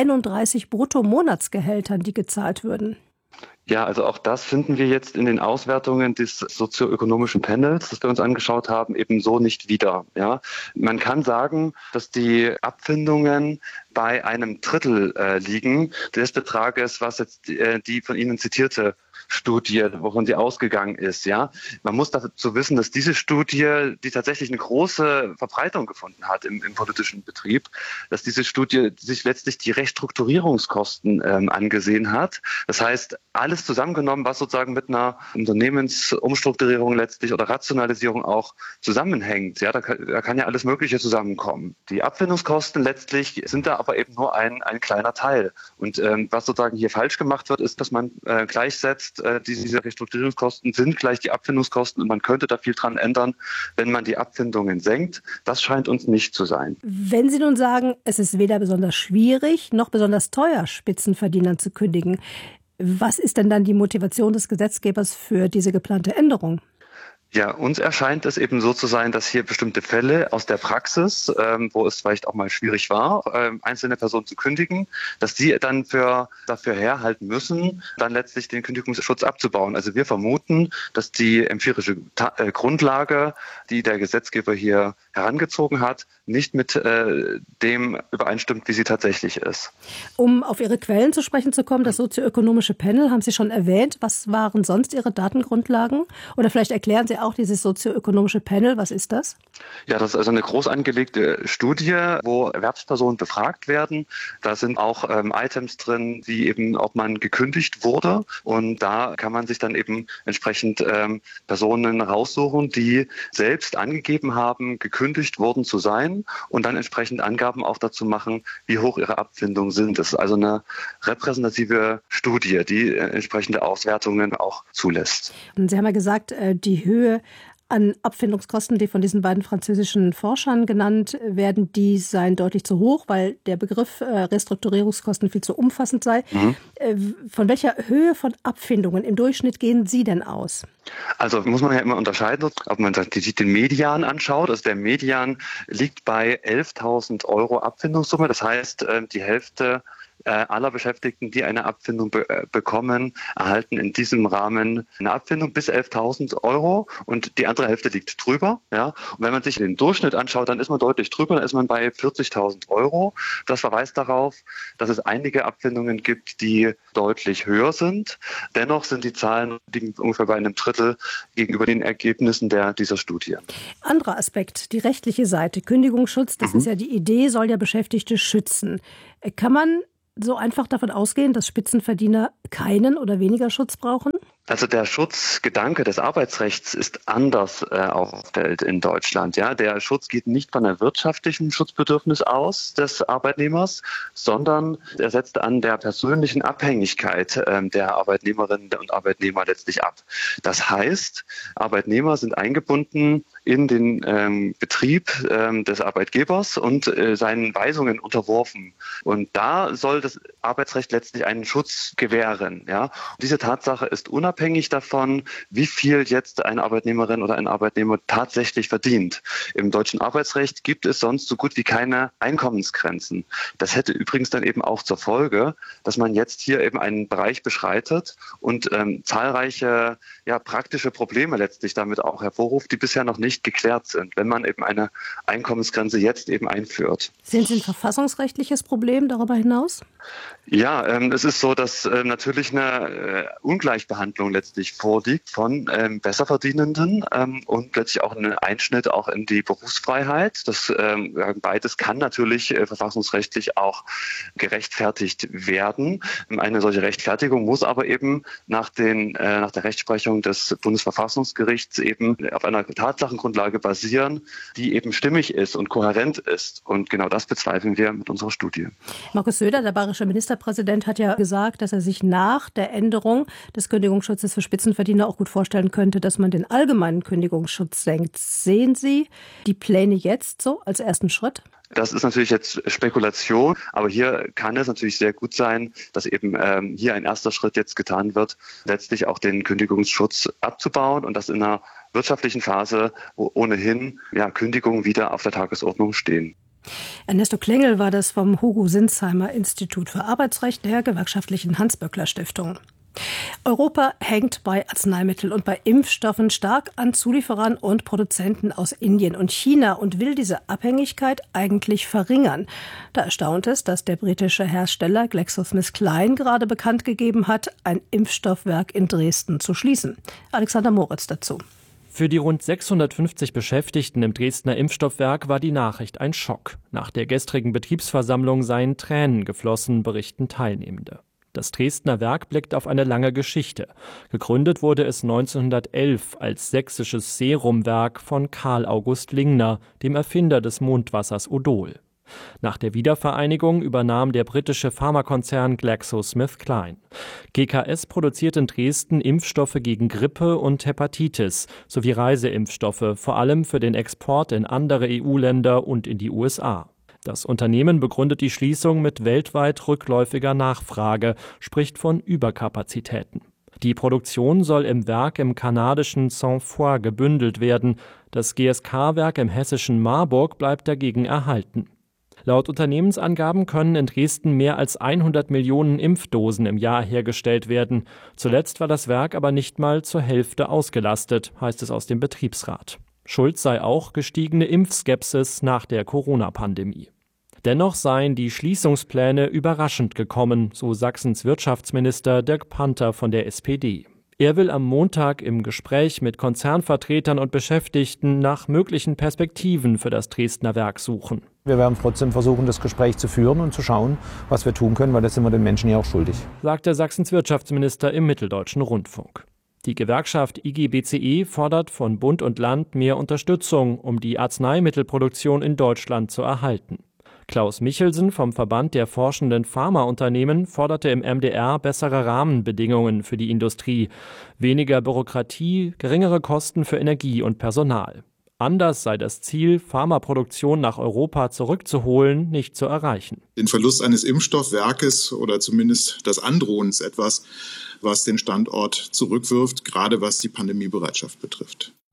31 Bruttomonatsgehältern, die gezahlt würden. Ja, also auch das finden wir jetzt in den Auswertungen des sozioökonomischen Panels, das wir uns angeschaut haben, eben so nicht wieder. Ja, man kann sagen, dass die Abfindungen bei 1/3 liegen des Betrages, was jetzt die von Ihnen zitierte Studie, wovon sie ausgegangen ist. Ja, man muss dazu wissen, dass diese Studie, die tatsächlich eine große Verbreitung gefunden hat im politischen Betrieb, dass diese Studie sich letztlich die Restrukturierungskosten angesehen hat. Das heißt, alles zusammengenommen, was sozusagen mit einer Unternehmensumstrukturierung letztlich oder Rationalisierung auch zusammenhängt. Ja, da kann ja alles Mögliche zusammenkommen. Die Abfindungskosten letztlich sind da aber eben nur ein kleiner Teil. Und was sozusagen hier falsch gemacht wird, ist, dass man gleichsetzt, diese Restrukturierungskosten sind gleich die Abfindungskosten und man könnte da viel dran ändern, wenn man die Abfindungen senkt. Das scheint uns nicht zu sein. Wenn Sie nun sagen, es ist weder besonders schwierig noch besonders teuer, Spitzenverdienern zu kündigen, was ist denn dann die Motivation des Gesetzgebers für diese geplante Änderung? Ja, uns erscheint es eben so zu sein, dass hier bestimmte Fälle aus der Praxis, wo es vielleicht auch mal schwierig war, einzelne Personen zu kündigen, dass die dann dafür herhalten müssen, dann letztlich den Kündigungsschutz abzubauen. Also wir vermuten, dass die empirische Grundlage, die der Gesetzgeber hier herangezogen hat, nicht mit dem übereinstimmt, wie sie tatsächlich ist. Um auf Ihre Quellen zu sprechen zu kommen, das sozioökonomische Panel haben Sie schon erwähnt. Was waren sonst Ihre Datengrundlagen? Oder vielleicht erklären Sie auch dieses sozioökonomische Panel. Was ist das? Ja, das ist also eine groß angelegte Studie, wo Erwerbspersonen befragt werden. Da sind auch Items drin, wie eben, ob man gekündigt wurde. Und da kann man sich dann eben entsprechend Personen raussuchen, die selbst angegeben haben, gekündigt worden zu sein und dann entsprechend Angaben auch dazu machen, wie hoch ihre Abfindungen sind. Das ist also eine repräsentative Studie, die entsprechende Auswertungen auch zulässt. Und Sie haben ja gesagt, die Höhe an Abfindungskosten, die von diesen beiden französischen Forschern genannt werden, die seien deutlich zu hoch, weil der Begriff Restrukturierungskosten viel zu umfassend sei. Von welcher Höhe von Abfindungen im Durchschnitt gehen Sie denn aus? Also muss man ja immer unterscheiden, ob man sich den Median anschaut. Also der Median liegt bei 11.000 € Abfindungssumme. Das heißt, die Hälfte aller Beschäftigten, die eine Abfindung bekommen, erhalten in diesem Rahmen eine Abfindung bis 11.000 € und die andere Hälfte liegt drüber. Ja. Und wenn man sich den Durchschnitt anschaut, dann ist man deutlich drüber, dann ist man bei 40.000 €. Das verweist darauf, dass es einige Abfindungen gibt, die deutlich höher sind. Dennoch sind die Zahlen liegen ungefähr bei einem Drittel gegenüber den Ergebnissen dieser Studie. Anderer Aspekt, die rechtliche Seite. Kündigungsschutz, das ist ja die Idee, soll ja Beschäftigte schützen. Kann man so einfach davon ausgehen, dass Spitzenverdiener keinen oder weniger Schutz brauchen? Also der Schutzgedanke des Arbeitsrechts ist anders aufgestellt in Deutschland. Ja, der Schutz geht nicht von einem wirtschaftlichen Schutzbedürfnis aus des Arbeitnehmers, sondern er setzt an der persönlichen Abhängigkeit der Arbeitnehmerinnen und Arbeitnehmer letztlich ab. Das heißt, Arbeitnehmer sind eingebunden in den Betrieb des Arbeitgebers und seinen Weisungen unterworfen. Und da soll das Arbeitsrecht letztlich einen Schutz gewähren. Ja? Und diese Tatsache ist unabhängig davon, wie viel jetzt eine Arbeitnehmerin oder ein Arbeitnehmer tatsächlich verdient. Im deutschen Arbeitsrecht gibt es sonst so gut wie keine Einkommensgrenzen. Das hätte übrigens dann eben auch zur Folge, dass man jetzt hier eben einen Bereich beschreitet und zahlreiche praktische Probleme letztlich damit auch hervorruft, die bisher noch nicht geklärt sind, wenn man eben eine Einkommensgrenze jetzt eben einführt. Sehen Sie ein verfassungsrechtliches Problem darüber hinaus? Ja, es ist so, dass natürlich eine Ungleichbehandlung letztlich vorliegt von Besserverdienenden und letztlich auch ein Einschnitt auch in die Berufsfreiheit. Das beides kann natürlich verfassungsrechtlich auch gerechtfertigt werden. Eine solche Rechtfertigung muss aber eben nach der Rechtsprechung des Bundesverfassungsgerichts eben auf einer Tatsachengrundlage basieren, die eben stimmig ist und kohärent ist. Und genau das bezweifeln wir mit unserer Studie. Markus Söder, der bayerische Ministerpräsident, hat ja gesagt, dass er sich nach der Änderung des Kündigungsschutzes für Spitzenverdiener auch gut vorstellen könnte, dass man den allgemeinen Kündigungsschutz senkt. Sehen Sie die Pläne jetzt so als ersten Schritt? Das ist natürlich jetzt Spekulation, aber hier kann es natürlich sehr gut sein, dass eben hier ein erster Schritt jetzt getan wird, letztlich auch den Kündigungsschutz abzubauen und das in einer wirtschaftlichen Phase, wo ohnehin Kündigungen wieder auf der Tagesordnung stehen. Ernesto Klengel war das vom Hugo-Sinsheimer-Institut für Arbeitsrecht der gewerkschaftlichen Hans-Böckler-Stiftung. Europa hängt bei Arzneimitteln und bei Impfstoffen stark an Zulieferern und Produzenten aus Indien und China und will diese Abhängigkeit eigentlich verringern. Da erstaunt es, dass der britische Hersteller GlaxoSmithKline gerade bekannt gegeben hat, ein Impfstoffwerk in Dresden zu schließen. Alexander Moritz dazu. Für die rund 650 Beschäftigten im Dresdner Impfstoffwerk war die Nachricht ein Schock. Nach der gestrigen Betriebsversammlung seien Tränen geflossen, berichten Teilnehmende. Das Dresdner Werk blickt auf eine lange Geschichte. Gegründet wurde es 1911 als sächsisches Serumwerk von Karl August Lingner, dem Erfinder des Mondwassers Odol. Nach der Wiedervereinigung übernahm der britische Pharmakonzern GlaxoSmithKline. GKS produziert in Dresden Impfstoffe gegen Grippe und Hepatitis sowie Reiseimpfstoffe, vor allem für den Export in andere EU-Länder und in die USA. Das Unternehmen begründet die Schließung mit weltweit rückläufiger Nachfrage, spricht von Überkapazitäten. Die Produktion soll im Werk im kanadischen Saint-Foy gebündelt werden. Das GSK-Werk im hessischen Marburg bleibt dagegen erhalten. Laut Unternehmensangaben können in Dresden mehr als 100 Millionen Impfdosen im Jahr hergestellt werden. Zuletzt war das Werk aber nicht mal zur Hälfte ausgelastet, heißt es aus dem Betriebsrat. Schuld sei auch gestiegene Impfskepsis nach der Corona-Pandemie. Dennoch seien die Schließungspläne überraschend gekommen, so Sachsens Wirtschaftsminister Dirk Panther von der SPD. Er will am Montag im Gespräch mit Konzernvertretern und Beschäftigten nach möglichen Perspektiven für das Dresdner Werk suchen. Wir werden trotzdem versuchen, das Gespräch zu führen und zu schauen, was wir tun können, weil das sind wir den Menschen ja auch schuldig, sagte Sachsens Wirtschaftsminister im Mitteldeutschen Rundfunk. Die Gewerkschaft IG BCE fordert von Bund und Land mehr Unterstützung, um die Arzneimittelproduktion in Deutschland zu erhalten. Klaus Michelsen vom Verband der forschenden Pharmaunternehmen forderte im MDR bessere Rahmenbedingungen für die Industrie, weniger Bürokratie, geringere Kosten für Energie und Personal. Anders sei das Ziel, Pharmaproduktion nach Europa zurückzuholen, nicht zu erreichen. Den Verlust eines Impfstoffwerkes oder zumindest das Androhen ist etwas, was den Standort zurückwirft, gerade was die Pandemiebereitschaft betrifft.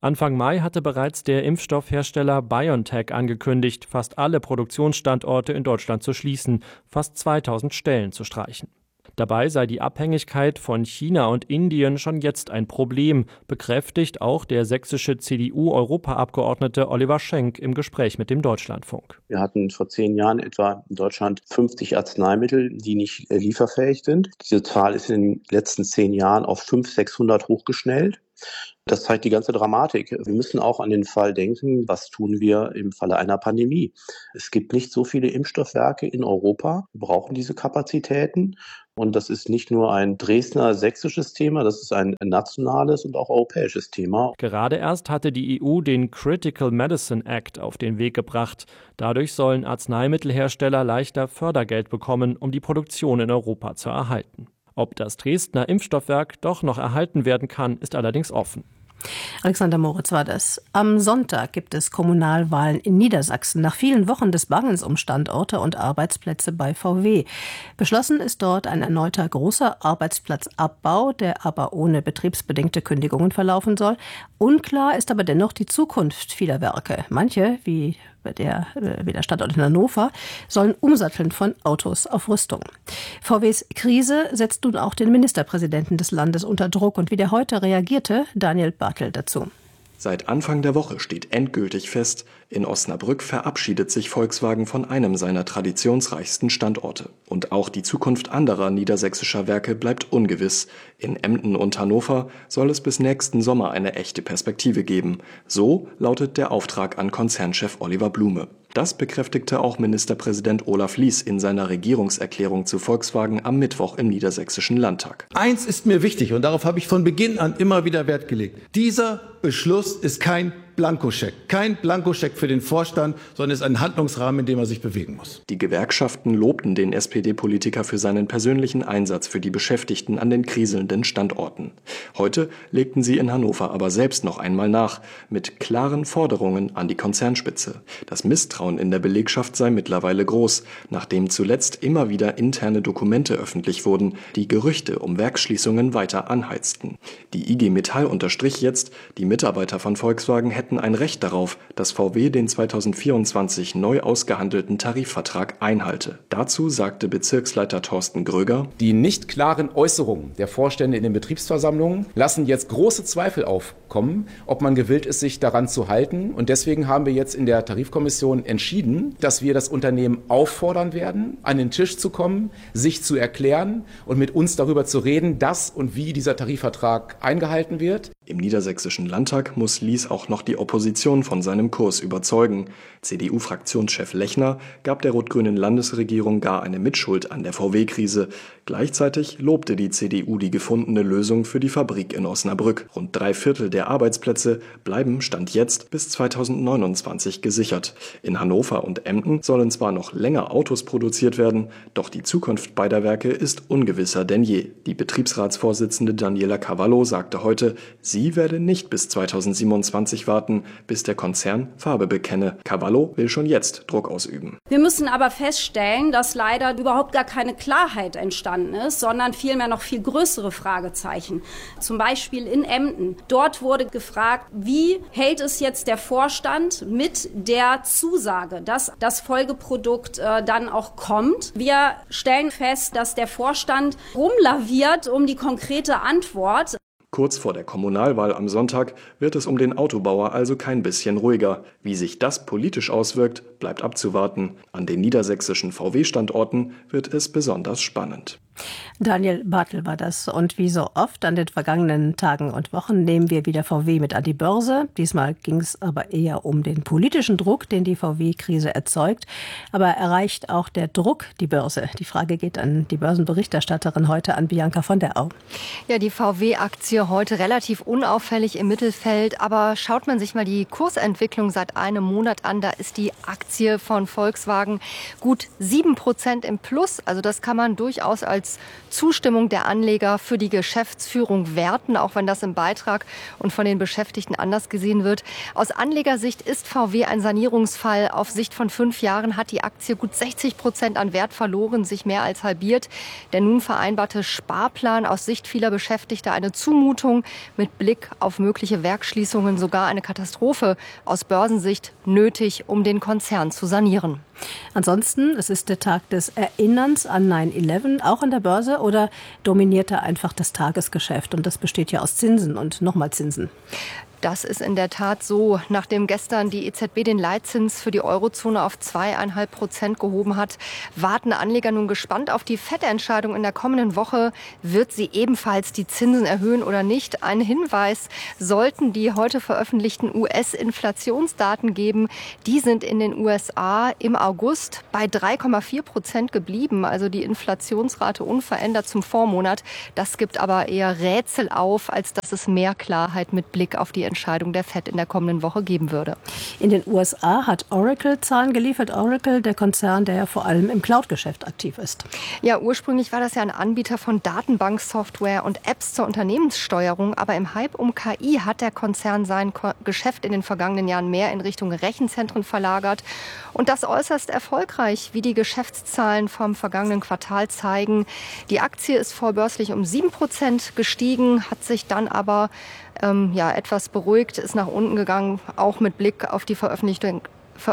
Anfang Mai hatte bereits der Impfstoffhersteller BioNTech angekündigt, fast alle Produktionsstandorte in Deutschland zu schließen, fast 2000 Stellen zu streichen. Dabei sei die Abhängigkeit von China und Indien schon jetzt ein Problem, bekräftigt auch der sächsische CDU-Europaabgeordnete Oliver Schenk im Gespräch mit dem Deutschlandfunk. Wir hatten vor 10 Jahren etwa in Deutschland 50 Arzneimittel, die nicht lieferfähig sind. Diese Zahl ist in den letzten 10 Jahren auf 500, 600 hochgeschnellt. Das zeigt die ganze Dramatik. Wir müssen auch an den Fall denken, was tun wir im Falle einer Pandemie. Es gibt nicht so viele Impfstoffwerke in Europa. Wir brauchen diese Kapazitäten. Und das ist nicht nur ein Dresdner sächsisches Thema, das ist ein nationales und auch europäisches Thema. Gerade erst hatte die EU den Critical Medicine Act auf den Weg gebracht. Dadurch sollen Arzneimittelhersteller leichter Fördergeld bekommen, um die Produktion in Europa zu erhalten. Ob das Dresdner Impfstoffwerk doch noch erhalten werden kann, ist allerdings offen. Alexander Moritz war das. Am Sonntag gibt es Kommunalwahlen in Niedersachsen nach vielen Wochen des Bangens um Standorte und Arbeitsplätze bei VW. Beschlossen ist dort ein erneuter großer Arbeitsplatzabbau, der aber ohne betriebsbedingte Kündigungen verlaufen soll. Unklar ist aber dennoch die Zukunft vieler Werke. Manche, wie der Standort in Hannover, sollen umsatteln von Autos auf Rüstung. VWs Krise setzt nun auch den Ministerpräsidenten des Landes unter Druck. Und wie der heute reagierte, Daniel Bartel dazu. Seit Anfang der Woche steht endgültig fest, in Osnabrück verabschiedet sich Volkswagen von einem seiner traditionsreichsten Standorte. Und auch die Zukunft anderer niedersächsischer Werke bleibt ungewiss. In Emden und Hannover soll es bis nächsten Sommer eine echte Perspektive geben. So lautet der Auftrag an Konzernchef Oliver Blume. Das bekräftigte auch Ministerpräsident Olaf Lies in seiner Regierungserklärung zu Volkswagen am Mittwoch im Niedersächsischen Landtag. Eins ist mir wichtig und darauf habe ich von Beginn an immer wieder Wert gelegt. Dieser Beschluss ist kein Blankoscheck. Kein Blankoscheck für den Vorstand, sondern ist ein Handlungsrahmen, in dem er sich bewegen muss. Die Gewerkschaften lobten den SPD-Politiker für seinen persönlichen Einsatz für die Beschäftigten an den kriselnden Standorten. Heute legten sie in Hannover aber selbst noch einmal nach, mit klaren Forderungen an die Konzernspitze. Das Misstrauen in der Belegschaft sei mittlerweile groß, nachdem zuletzt immer wieder interne Dokumente öffentlich wurden, die Gerüchte um Werksschließungen weiter anheizten. Die IG Metall unterstrich jetzt, die Mitarbeiter von Volkswagen hätten ein Recht darauf, dass VW den 2024 neu ausgehandelten Tarifvertrag einhalte. Dazu sagte Bezirksleiter Thorsten Gröger: Die nicht klaren Äußerungen der Vorstände in den Betriebsversammlungen lassen jetzt große Zweifel aufkommen, ob man gewillt ist, sich daran zu halten. Und deswegen haben wir jetzt in der Tarifkommission entschieden, dass wir das Unternehmen auffordern werden, an den Tisch zu kommen, sich zu erklären und mit uns darüber zu reden, dass und wie dieser Tarifvertrag eingehalten wird. Im Niedersächsischen Landtag muss Lies auch noch die Opposition von seinem Kurs überzeugen. CDU-Fraktionschef Lechner gab der rot-grünen Landesregierung gar eine Mitschuld an der VW-Krise. Gleichzeitig lobte die CDU die gefundene Lösung für die Fabrik in Osnabrück. Rund 3/4 der Arbeitsplätze bleiben Stand jetzt bis 2029 gesichert. In Hannover und Emden sollen zwar noch länger Autos produziert werden, doch die Zukunft beider Werke ist ungewisser denn je. Die Betriebsratsvorsitzende Daniela Cavallo sagte heute, sie werde nicht bis 2027 warten, bis der Konzern Farbe bekenne. Cavallo will schon jetzt Druck ausüben. Wir müssen aber feststellen, dass leider überhaupt gar keine Klarheit entstanden ist, sondern vielmehr noch viel größere Fragezeichen. Zum Beispiel in Emden. Dort wurde gefragt, wie hält es jetzt der Vorstand mit der Zusage, dass das Folgeprodukt dann auch kommt. Wir stellen fest, dass der Vorstand rumlaviert um die konkrete Antwort. Kurz vor der Kommunalwahl am Sonntag wird es um den Autobauer also kein bisschen ruhiger. Wie sich das politisch auswirkt, bleibt abzuwarten. An den niedersächsischen VW-Standorten wird es besonders spannend. Daniel Bartel war das. Und wie so oft an den vergangenen Tagen und Wochen nehmen wir wieder VW mit an die Börse. Diesmal ging es aber eher um den politischen Druck, den die VW-Krise erzeugt. Aber erreicht auch der Druck die Börse? Die Frage geht an die Börsenberichterstatterin heute, an Bianca von der Au. Ja, die VW-Aktie heute relativ unauffällig im Mittelfeld. Aber schaut man sich mal die Kursentwicklung seit einem Monat an, da ist die Aktie von Volkswagen gut 7% im Plus. Also das kann man durchaus als als Zustimmung der Anleger für die Geschäftsführung werten, auch wenn das im Beitrag und von den Beschäftigten anders gesehen wird. Aus Anlegersicht ist VW ein Sanierungsfall. Auf Sicht von 5 Jahren hat die Aktie gut 60% an Wert verloren, sich mehr als halbiert. Der nun vereinbarte Sparplan aus Sicht vieler Beschäftigter eine Zumutung, mit Blick auf mögliche Werksschließungen sogar eine Katastrophe, aus Börsensicht nötig, um den Konzern zu sanieren. Ansonsten, es ist der Tag des Erinnerns an 9/11, auch an der Börse, oder dominiert da einfach das Tagesgeschäft? Und das besteht ja aus Zinsen und nochmal Zinsen. Das ist in der Tat so. Nachdem gestern die EZB den Leitzins für die Eurozone auf 2,5% gehoben hat, warten Anleger nun gespannt auf die FED-Entscheidung in der kommenden Woche. Wird sie ebenfalls die Zinsen erhöhen oder nicht? Ein Hinweis sollten die heute veröffentlichten US-Inflationsdaten geben. Die sind in den USA im August bei 3,4% geblieben. Also die Inflationsrate unverändert zum Vormonat. Das gibt aber eher Rätsel auf, als dass es mehr Klarheit mit Blick auf die Entscheidung der FED in der kommenden Woche geben würde. In den USA hat Oracle Zahlen geliefert. Oracle, der Konzern, der ja vor allem im Cloud-Geschäft aktiv ist. Ja, ursprünglich war das ja ein Anbieter von Datenbanksoftware und Apps zur Unternehmenssteuerung. Aber im Hype um KI hat der Konzern sein Geschäft in den vergangenen Jahren mehr in Richtung Rechenzentren verlagert. Und das äußerst erfolgreich, wie die Geschäftszahlen vom vergangenen Quartal zeigen. Die Aktie ist vorbörslich um 7% gestiegen, hat sich dann aber etwas beruhigt, ist nach unten gegangen, auch mit Blick auf die Veröffentlichung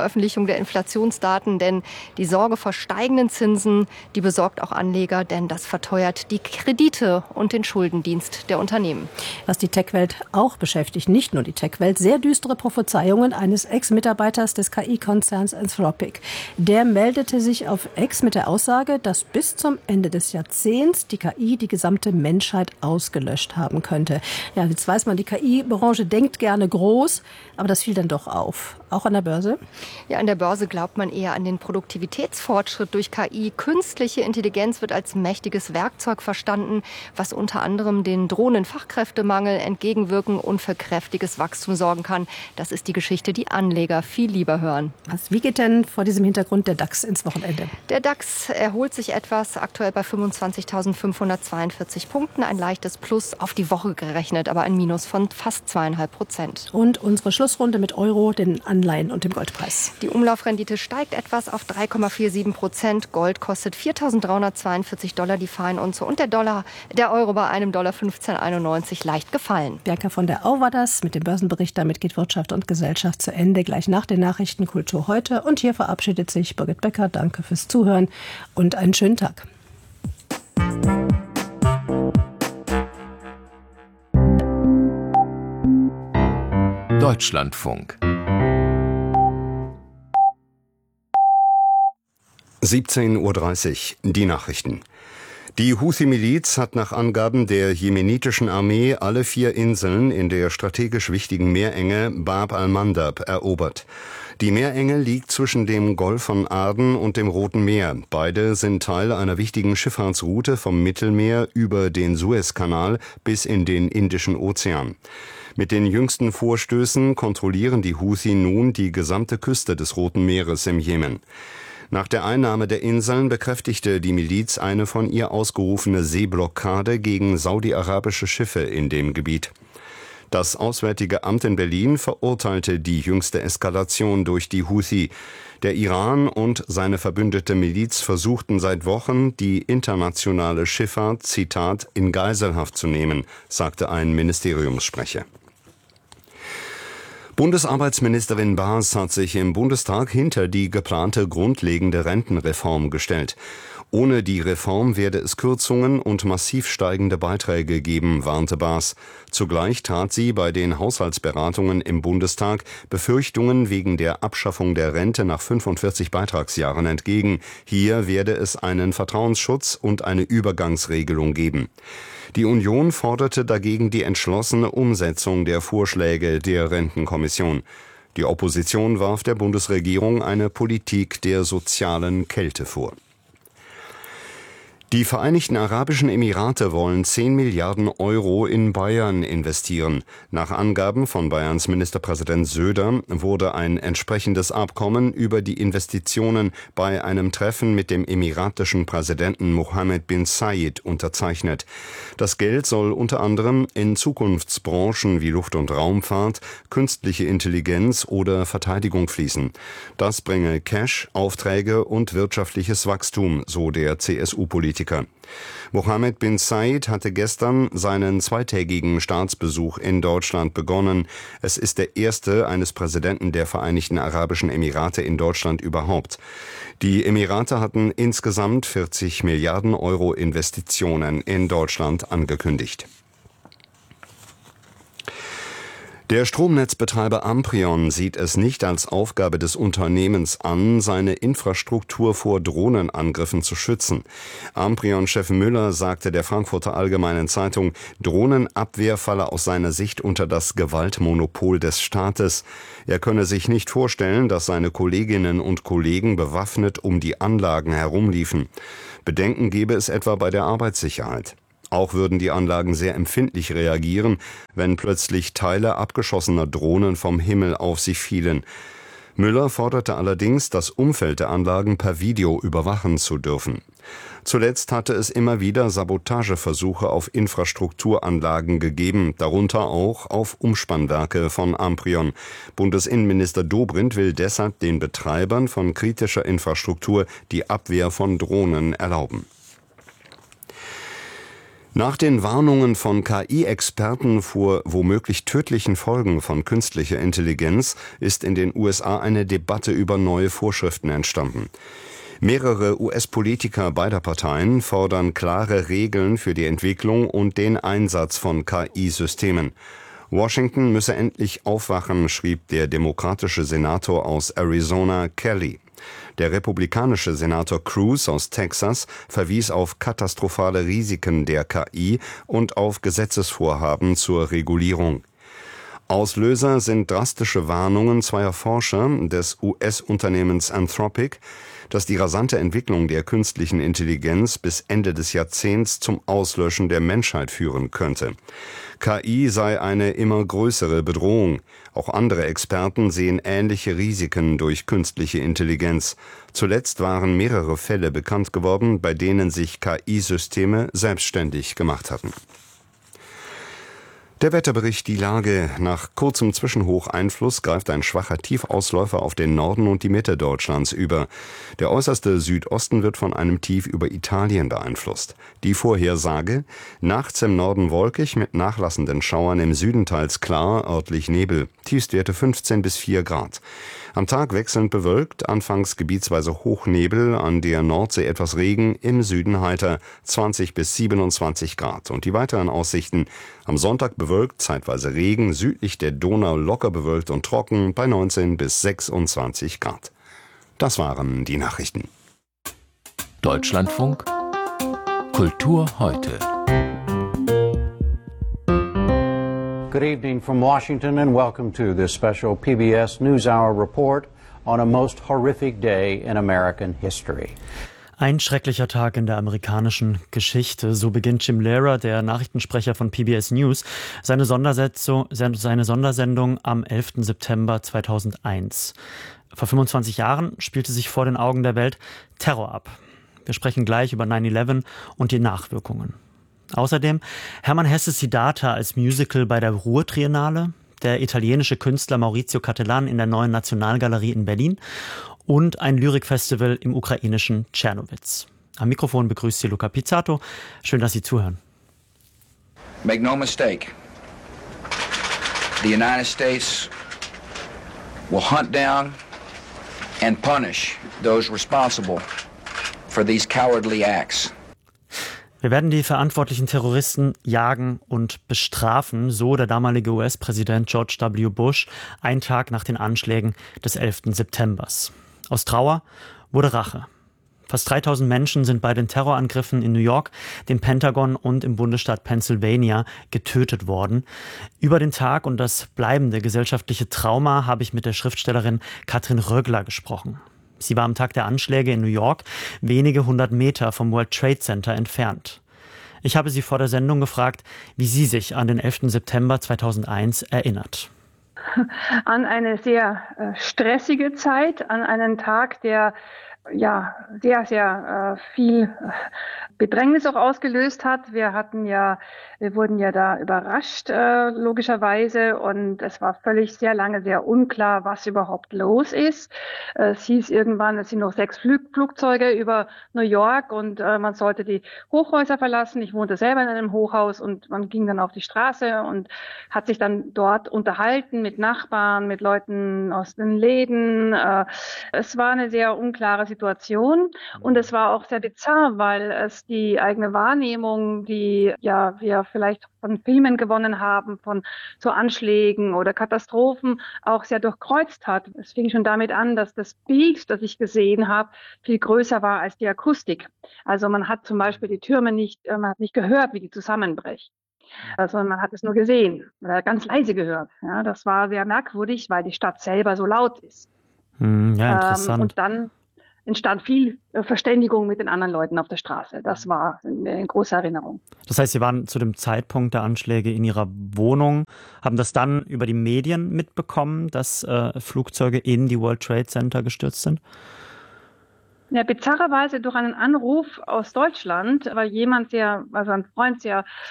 der Inflationsdaten, denn die Sorge vor steigenden Zinsen, die besorgt auch Anleger, denn das verteuert die Kredite und den Schuldendienst der Unternehmen. Was die Tech-Welt auch beschäftigt, nicht nur die Tech-Welt, sehr düstere Prophezeiungen eines Ex-Mitarbeiters des KI-Konzerns Anthropic. Der meldete sich auf X mit der Aussage, dass bis zum Ende des Jahrzehnts die KI die gesamte Menschheit ausgelöscht haben könnte. Ja, jetzt weiß man, die KI-Branche denkt gerne groß, aber das fiel dann doch auf. Auch an der Börse? Ja, an der Börse glaubt man eher an den Produktivitätsfortschritt durch KI. Künstliche Intelligenz wird als mächtiges Werkzeug verstanden, was unter anderem den drohenden Fachkräftemangel entgegenwirken und für kräftiges Wachstum sorgen kann. Das ist die Geschichte, die Anleger viel lieber hören. Wie geht denn vor diesem Hintergrund der DAX ins Wochenende? Der DAX erholt sich etwas, aktuell bei 25.542 Punkten. Ein leichtes Plus auf die Woche gerechnet, aber ein Minus von fast 2,5%. Und unsere Schlussrunde mit Euro, den Anleihen und dem Goldpreis. Die Umlaufrendite steigt etwas auf 3,47%. Gold kostet $4.342 die Feinunze und der Euro bei einem $15,91 leicht gefallen. Bianca von der Au war das mit dem Börsenbericht. Damit geht Wirtschaft und Gesellschaft zu Ende. Gleich nach den Nachrichten Kultur heute. Und hier verabschiedet sich Birgit Becker. Danke fürs Zuhören und einen schönen Tag. Deutschlandfunk 17:30 Uhr, die Nachrichten. Die Houthi-Miliz hat nach Angaben der jemenitischen Armee alle 4 Inseln in der strategisch wichtigen Meerenge Bab al-Mandab erobert. Die Meerenge liegt zwischen dem Golf von Aden und dem Roten Meer. Beide sind Teil einer wichtigen Schifffahrtsroute vom Mittelmeer über den Suezkanal bis in den Indischen Ozean. Mit den jüngsten Vorstößen kontrollieren die Houthi nun die gesamte Küste des Roten Meeres im Jemen. Nach der Einnahme der Inseln bekräftigte die Miliz eine von ihr ausgerufene Seeblockade gegen saudi-arabische Schiffe in dem Gebiet. Das Auswärtige Amt in Berlin verurteilte die jüngste Eskalation durch die Houthi. Der Iran und seine verbündete Miliz versuchten seit Wochen, die internationale Schifffahrt, Zitat, in Geiselhaft zu nehmen, sagte ein Ministeriumssprecher. Bundesarbeitsministerin Baas hat sich im Bundestag hinter die geplante grundlegende Rentenreform gestellt. Ohne die Reform werde es Kürzungen und massiv steigende Beiträge geben, warnte Baas. Zugleich trat sie bei den Haushaltsberatungen im Bundestag Befürchtungen wegen der Abschaffung der Rente nach 45 Beitragsjahren entgegen. Hier werde es einen Vertrauensschutz und eine Übergangsregelung geben. Die Union forderte dagegen die entschlossene Umsetzung der Vorschläge der Rentenkommission. Die Opposition warf der Bundesregierung eine Politik der sozialen Kälte vor. Die Vereinigten Arabischen Emirate wollen 10 Milliarden Euro in Bayern investieren. Nach Angaben von Bayerns Ministerpräsident Söder wurde ein entsprechendes Abkommen über die Investitionen bei einem Treffen mit dem emiratischen Präsidenten Mohammed bin Zayed unterzeichnet. Das Geld soll unter anderem in Zukunftsbranchen wie Luft- und Raumfahrt, künstliche Intelligenz oder Verteidigung fließen. Das bringe Cash, Aufträge und wirtschaftliches Wachstum, so der CSU-Politiker. Mohammed bin Zayed hatte gestern seinen zweitägigen Staatsbesuch in Deutschland begonnen. Es ist der erste eines Präsidenten der Vereinigten Arabischen Emirate in Deutschland überhaupt. Die Emirate hatten insgesamt 40 Milliarden Euro Investitionen in Deutschland angekündigt. Der Stromnetzbetreiber Amprion sieht es nicht als Aufgabe des Unternehmens an, seine Infrastruktur vor Drohnenangriffen zu schützen. Amprion-Chef Müller sagte der Frankfurter Allgemeinen Zeitung, Drohnenabwehr falle aus seiner Sicht unter das Gewaltmonopol des Staates. Er könne sich nicht vorstellen, dass seine Kolleginnen und Kollegen bewaffnet um die Anlagen herumliefen. Bedenken gebe es etwa bei der Arbeitssicherheit. Auch würden die Anlagen sehr empfindlich reagieren, wenn plötzlich Teile abgeschossener Drohnen vom Himmel auf sie fielen. Müller forderte allerdings, das Umfeld der Anlagen per Video überwachen zu dürfen. Zuletzt hatte es immer wieder Sabotageversuche auf Infrastrukturanlagen gegeben, darunter auch auf Umspannwerke von Amprion. Bundesinnenminister Dobrindt will deshalb den Betreibern von kritischer Infrastruktur die Abwehr von Drohnen erlauben. Nach den Warnungen von KI-Experten vor womöglich tödlichen Folgen von künstlicher Intelligenz ist in den USA eine Debatte über neue Vorschriften entstanden. Mehrere US-Politiker beider Parteien fordern klare Regeln für die Entwicklung und den Einsatz von KI-Systemen. Washington müsse endlich aufwachen, schrieb der demokratische Senator aus Arizona Kelly. Der republikanische Senator Cruz aus Texas verwies auf katastrophale Risiken der KI und auf Gesetzesvorhaben zur Regulierung. Auslöser sind drastische Warnungen zweier Forscher des US-Unternehmens Anthropic, dass die rasante Entwicklung der künstlichen Intelligenz bis Ende des Jahrzehnts zum Auslöschen der Menschheit führen könnte. KI sei eine immer größere Bedrohung. Auch andere Experten sehen ähnliche Risiken durch künstliche Intelligenz. Zuletzt waren mehrere Fälle bekannt geworden, bei denen sich KI-Systeme selbstständig gemacht hatten. Der Wetterbericht, die Lage. Nach kurzem Zwischenhocheinfluss greift ein schwacher Tiefausläufer auf den Norden und die Mitte Deutschlands über. Der äußerste Südosten wird von einem Tief über Italien beeinflusst. Die Vorhersage: nachts im Norden wolkig mit nachlassenden Schauern, im Süden teils klar, örtlich Nebel. Tiefstwerte 15 bis 4 Grad. Am Tag wechselnd bewölkt, anfangs gebietsweise Hochnebel, an der Nordsee etwas Regen, im Süden heiter 20 bis 27 Grad. Und die weiteren Aussichten: am Sonntag bewölkt, zeitweise Regen, südlich der Donau locker bewölkt und trocken bei 19 bis 26 Grad. Das waren die Nachrichten. Deutschlandfunk Kultur heute. Good evening from Washington and welcome to this special PBS NewsHour report on a most horrific day in American history. Ein schrecklicher Tag in der amerikanischen Geschichte. So beginnt Jim Lehrer, der Nachrichtensprecher von PBS News, seine Sondersendung am 11. September 2001. Vor 25 Jahren spielte sich vor den Augen der Welt Terror ab. Wir sprechen gleich über 9/11 und die Nachwirkungen. Außerdem Hermann Hesses Siddhartha als Musical bei der Ruhr-Triennale, der italienische Künstler Maurizio Cattelan in der Neuen Nationalgalerie in Berlin und ein Lyrikfestival im ukrainischen Czernowitz. Am Mikrofon begrüßt Sie Luca Pizzato. Schön, dass Sie zuhören. Make no mistake, the United States will hunt down and punish those responsible for these cowardly acts. Wir werden die verantwortlichen Terroristen jagen und bestrafen, so der damalige US-Präsident George W. Bush, einen Tag nach den Anschlägen des 11. Septembers. Aus Trauer wurde Rache. Fast 3000 Menschen sind bei den Terrorangriffen in New York, dem Pentagon und im Bundesstaat Pennsylvania getötet worden. Über den Tag und das bleibende gesellschaftliche Trauma habe ich mit der Schriftstellerin Katrin Rögler gesprochen. Sie war am Tag der Anschläge in New York wenige 100 Meter vom World Trade Center entfernt. Ich habe sie vor der Sendung gefragt, wie sie sich an den 11. September 2001 erinnert. An eine sehr stressige Zeit, an einen Tag, der sehr, sehr viel Bedrängnis auch ausgelöst hat. Wir wurden ja da überrascht, logischerweise, und es war sehr lange sehr unklar, was überhaupt los ist. Es hieß irgendwann, es sind noch 6 Flugzeuge über New York und man sollte die Hochhäuser verlassen. Ich wohnte selber in einem Hochhaus und man ging dann auf die Straße und hat sich dann dort unterhalten mit Nachbarn, mit Leuten aus den Läden. Es war eine sehr unklare Situation und es war auch sehr bizarr, weil es die eigene Wahrnehmung, die wir vielleicht von Filmen gewonnen haben, von so Anschlägen oder Katastrophen, auch sehr durchkreuzt hat. Es fing schon damit an, dass das Bild, das ich gesehen habe, viel größer war als die Akustik. Also man hat zum Beispiel die Türme man hat nicht gehört, wie die zusammenbrechen. Also man hat es nur gesehen oder ganz leise gehört. Ja, das war sehr merkwürdig, weil die Stadt selber so laut ist. Ja, interessant. Und dann entstand viel Verständigung mit den anderen Leuten auf der Straße. Das war eine große Erinnerung. Das heißt, Sie waren zu dem Zeitpunkt der Anschläge in Ihrer Wohnung, haben das dann über die Medien mitbekommen, dass Flugzeuge in die World Trade Center gestürzt sind? Ja, bizarrerweise durch einen Anruf aus Deutschland, weil ein Freund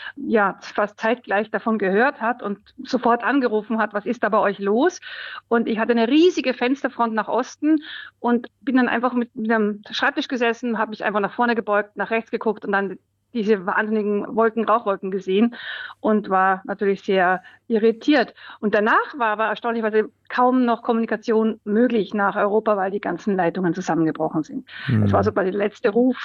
fast zeitgleich davon gehört hat und sofort angerufen hat, was ist da bei euch los? Und ich hatte eine riesige Fensterfront nach Osten und bin dann einfach mit einem Schreibtisch gesessen, habe mich einfach nach vorne gebeugt, nach rechts geguckt und dann diese wahnsinnigen Rauchwolken gesehen und war natürlich sehr irritiert. Und danach war aber erstaunlicherweise kaum noch Kommunikation möglich nach Europa, weil die ganzen Leitungen zusammengebrochen sind. Das war so quasi der letzte Ruf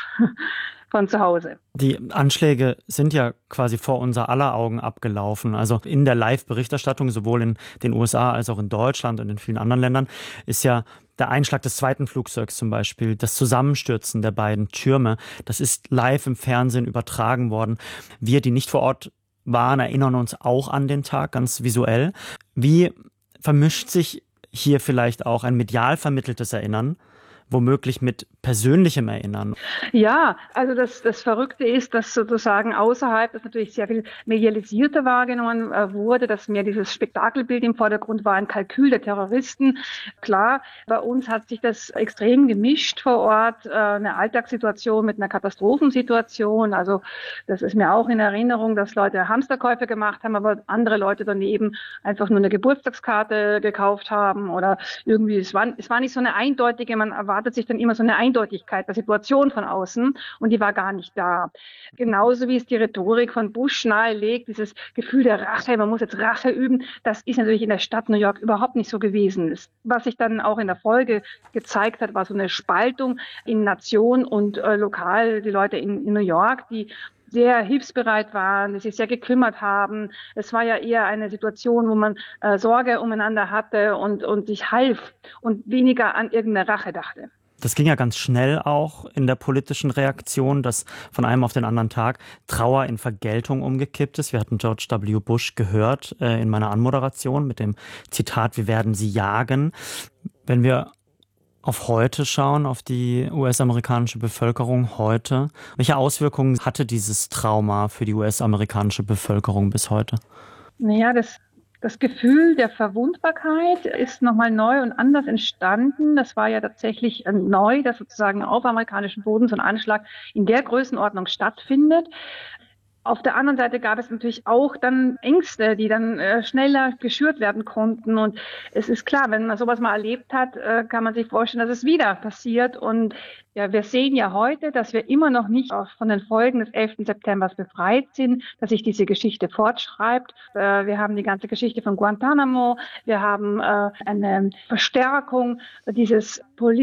von zu Hause. Die Anschläge sind ja quasi vor unser aller Augen abgelaufen. Also in der Live-Berichterstattung, sowohl in den USA als auch in Deutschland und in vielen anderen Ländern, ist ja der Einschlag des zweiten Flugzeugs zum Beispiel, das Zusammenstürzen der beiden Türme, das ist live im Fernsehen übertragen worden. Wir, die nicht vor Ort waren, erinnern uns auch an den Tag, ganz visuell. Wie vermischt sich hier vielleicht auch ein medial vermitteltes Erinnern, womöglich mit persönlichem Erinnern? Ja, also das Verrückte ist, dass sozusagen außerhalb, das natürlich sehr viel medialisierter wahrgenommen wurde, dass mehr dieses Spektakelbild im Vordergrund war, ein Kalkül der Terroristen. Klar, bei uns hat sich das extrem gemischt vor Ort, eine Alltagssituation mit einer Katastrophensituation. Also das ist mir auch in Erinnerung, dass Leute Hamsterkäufe gemacht haben, aber andere Leute daneben einfach nur eine Geburtstagskarte gekauft haben oder irgendwie, es war nicht so eine eindeutige, man erwartet sich dann immer so eine Eindeutigkeit der Situation von außen und die war gar nicht da. Genauso wie es die Rhetorik von Bush nahelegt, dieses Gefühl der Rache, man muss jetzt Rache üben, das ist natürlich in der Stadt New York überhaupt nicht so gewesen. Was sich dann auch in der Folge gezeigt hat, war so eine Spaltung in Nation und lokal, die Leute in New York, die sehr hilfsbereit waren, die sich sehr gekümmert haben. Es war ja eher eine Situation, wo man Sorge umeinander hatte und sich half und weniger an irgendeine Rache dachte. Das ging ja ganz schnell auch in der politischen Reaktion, dass von einem auf den anderen Tag Trauer in Vergeltung umgekippt ist. Wir hatten George W. Bush gehört in meiner Anmoderation mit dem Zitat, wir werden sie jagen. Wenn wir auf heute schauen, auf die US-amerikanische Bevölkerung heute, welche Auswirkungen hatte dieses Trauma für die US-amerikanische Bevölkerung bis heute? Naja, das Gefühl der Verwundbarkeit ist nochmal neu und anders entstanden. Das war ja tatsächlich neu, dass sozusagen auf amerikanischem Boden so ein Anschlag in der Größenordnung stattfindet. Auf der anderen Seite gab es natürlich auch dann Ängste, die dann schneller geschürt werden konnten. Und es ist klar, wenn man sowas mal erlebt hat, kann man sich vorstellen, dass es wieder passiert. Und ja, wir sehen ja heute, dass wir immer noch nicht von den Folgen des 11. September befreit sind, dass sich diese Geschichte fortschreibt. Wir haben die ganze Geschichte von Guantanamo. Wir haben eine Verstärkung dieses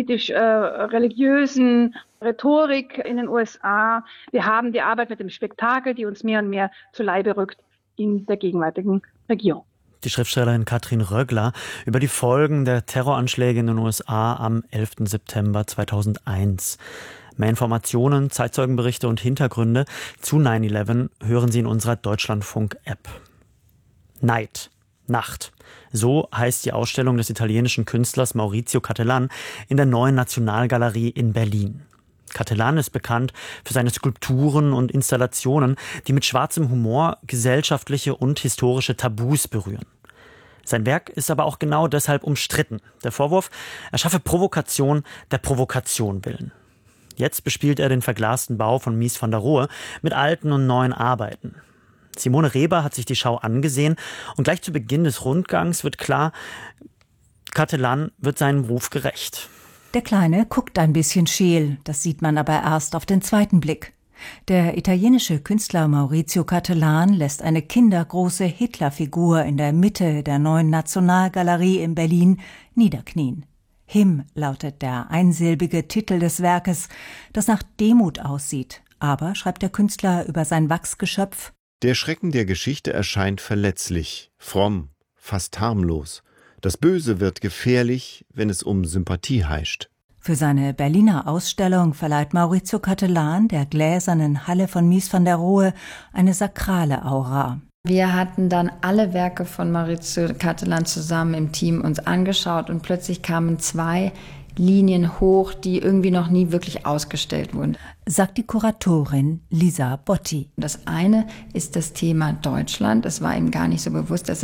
politisch-religiösen Rhetorik in den USA. Wir haben die Arbeit mit dem Spektakel, die uns mehr und mehr zu Leibe rückt in der gegenwärtigen Regierung. Die Schriftstellerin Katrin Röggler über die Folgen der Terroranschläge in den USA am 11. September 2001. Mehr Informationen, Zeitzeugenberichte und Hintergründe zu 9/11 hören Sie in unserer Deutschlandfunk-App. Neid. Nacht. So heißt die Ausstellung des italienischen Künstlers Maurizio Cattelan in der Neuen Nationalgalerie in Berlin. Cattelan ist bekannt für seine Skulpturen und Installationen, die mit schwarzem Humor gesellschaftliche und historische Tabus berühren. Sein Werk ist aber auch genau deshalb umstritten. Der Vorwurf, er schaffe Provokation der Provokation willen. Jetzt bespielt er den verglasten Bau von Mies van der Rohe mit alten und neuen Arbeiten. Simone Reber hat sich die Schau angesehen und gleich zu Beginn des Rundgangs wird klar, Cattelan wird seinem Ruf gerecht. Der Kleine guckt ein bisschen scheel, das sieht man aber erst auf den zweiten Blick. Der italienische Künstler Maurizio Cattelan lässt eine kindergroße Hitlerfigur in der Mitte der Neuen Nationalgalerie in Berlin niederknien. Him lautet der einsilbige Titel des Werkes, das nach Demut aussieht. Aber, schreibt der Künstler über sein Wachsgeschöpf, der Schrecken der Geschichte erscheint verletzlich, fromm, fast harmlos. Das Böse wird gefährlich, wenn es um Sympathie heischt. Für seine Berliner Ausstellung verleiht Maurizio Cattelan der gläsernen Halle von Mies van der Rohe eine sakrale Aura. Wir hatten dann alle Werke von Maurizio Cattelan zusammen im Team uns angeschaut und plötzlich kamen 2 Linien hoch, die irgendwie noch nie wirklich ausgestellt wurden. Sagt die Kuratorin Lisa Botti. Das eine ist das Thema Deutschland. Es war ihm gar nicht so bewusst, dass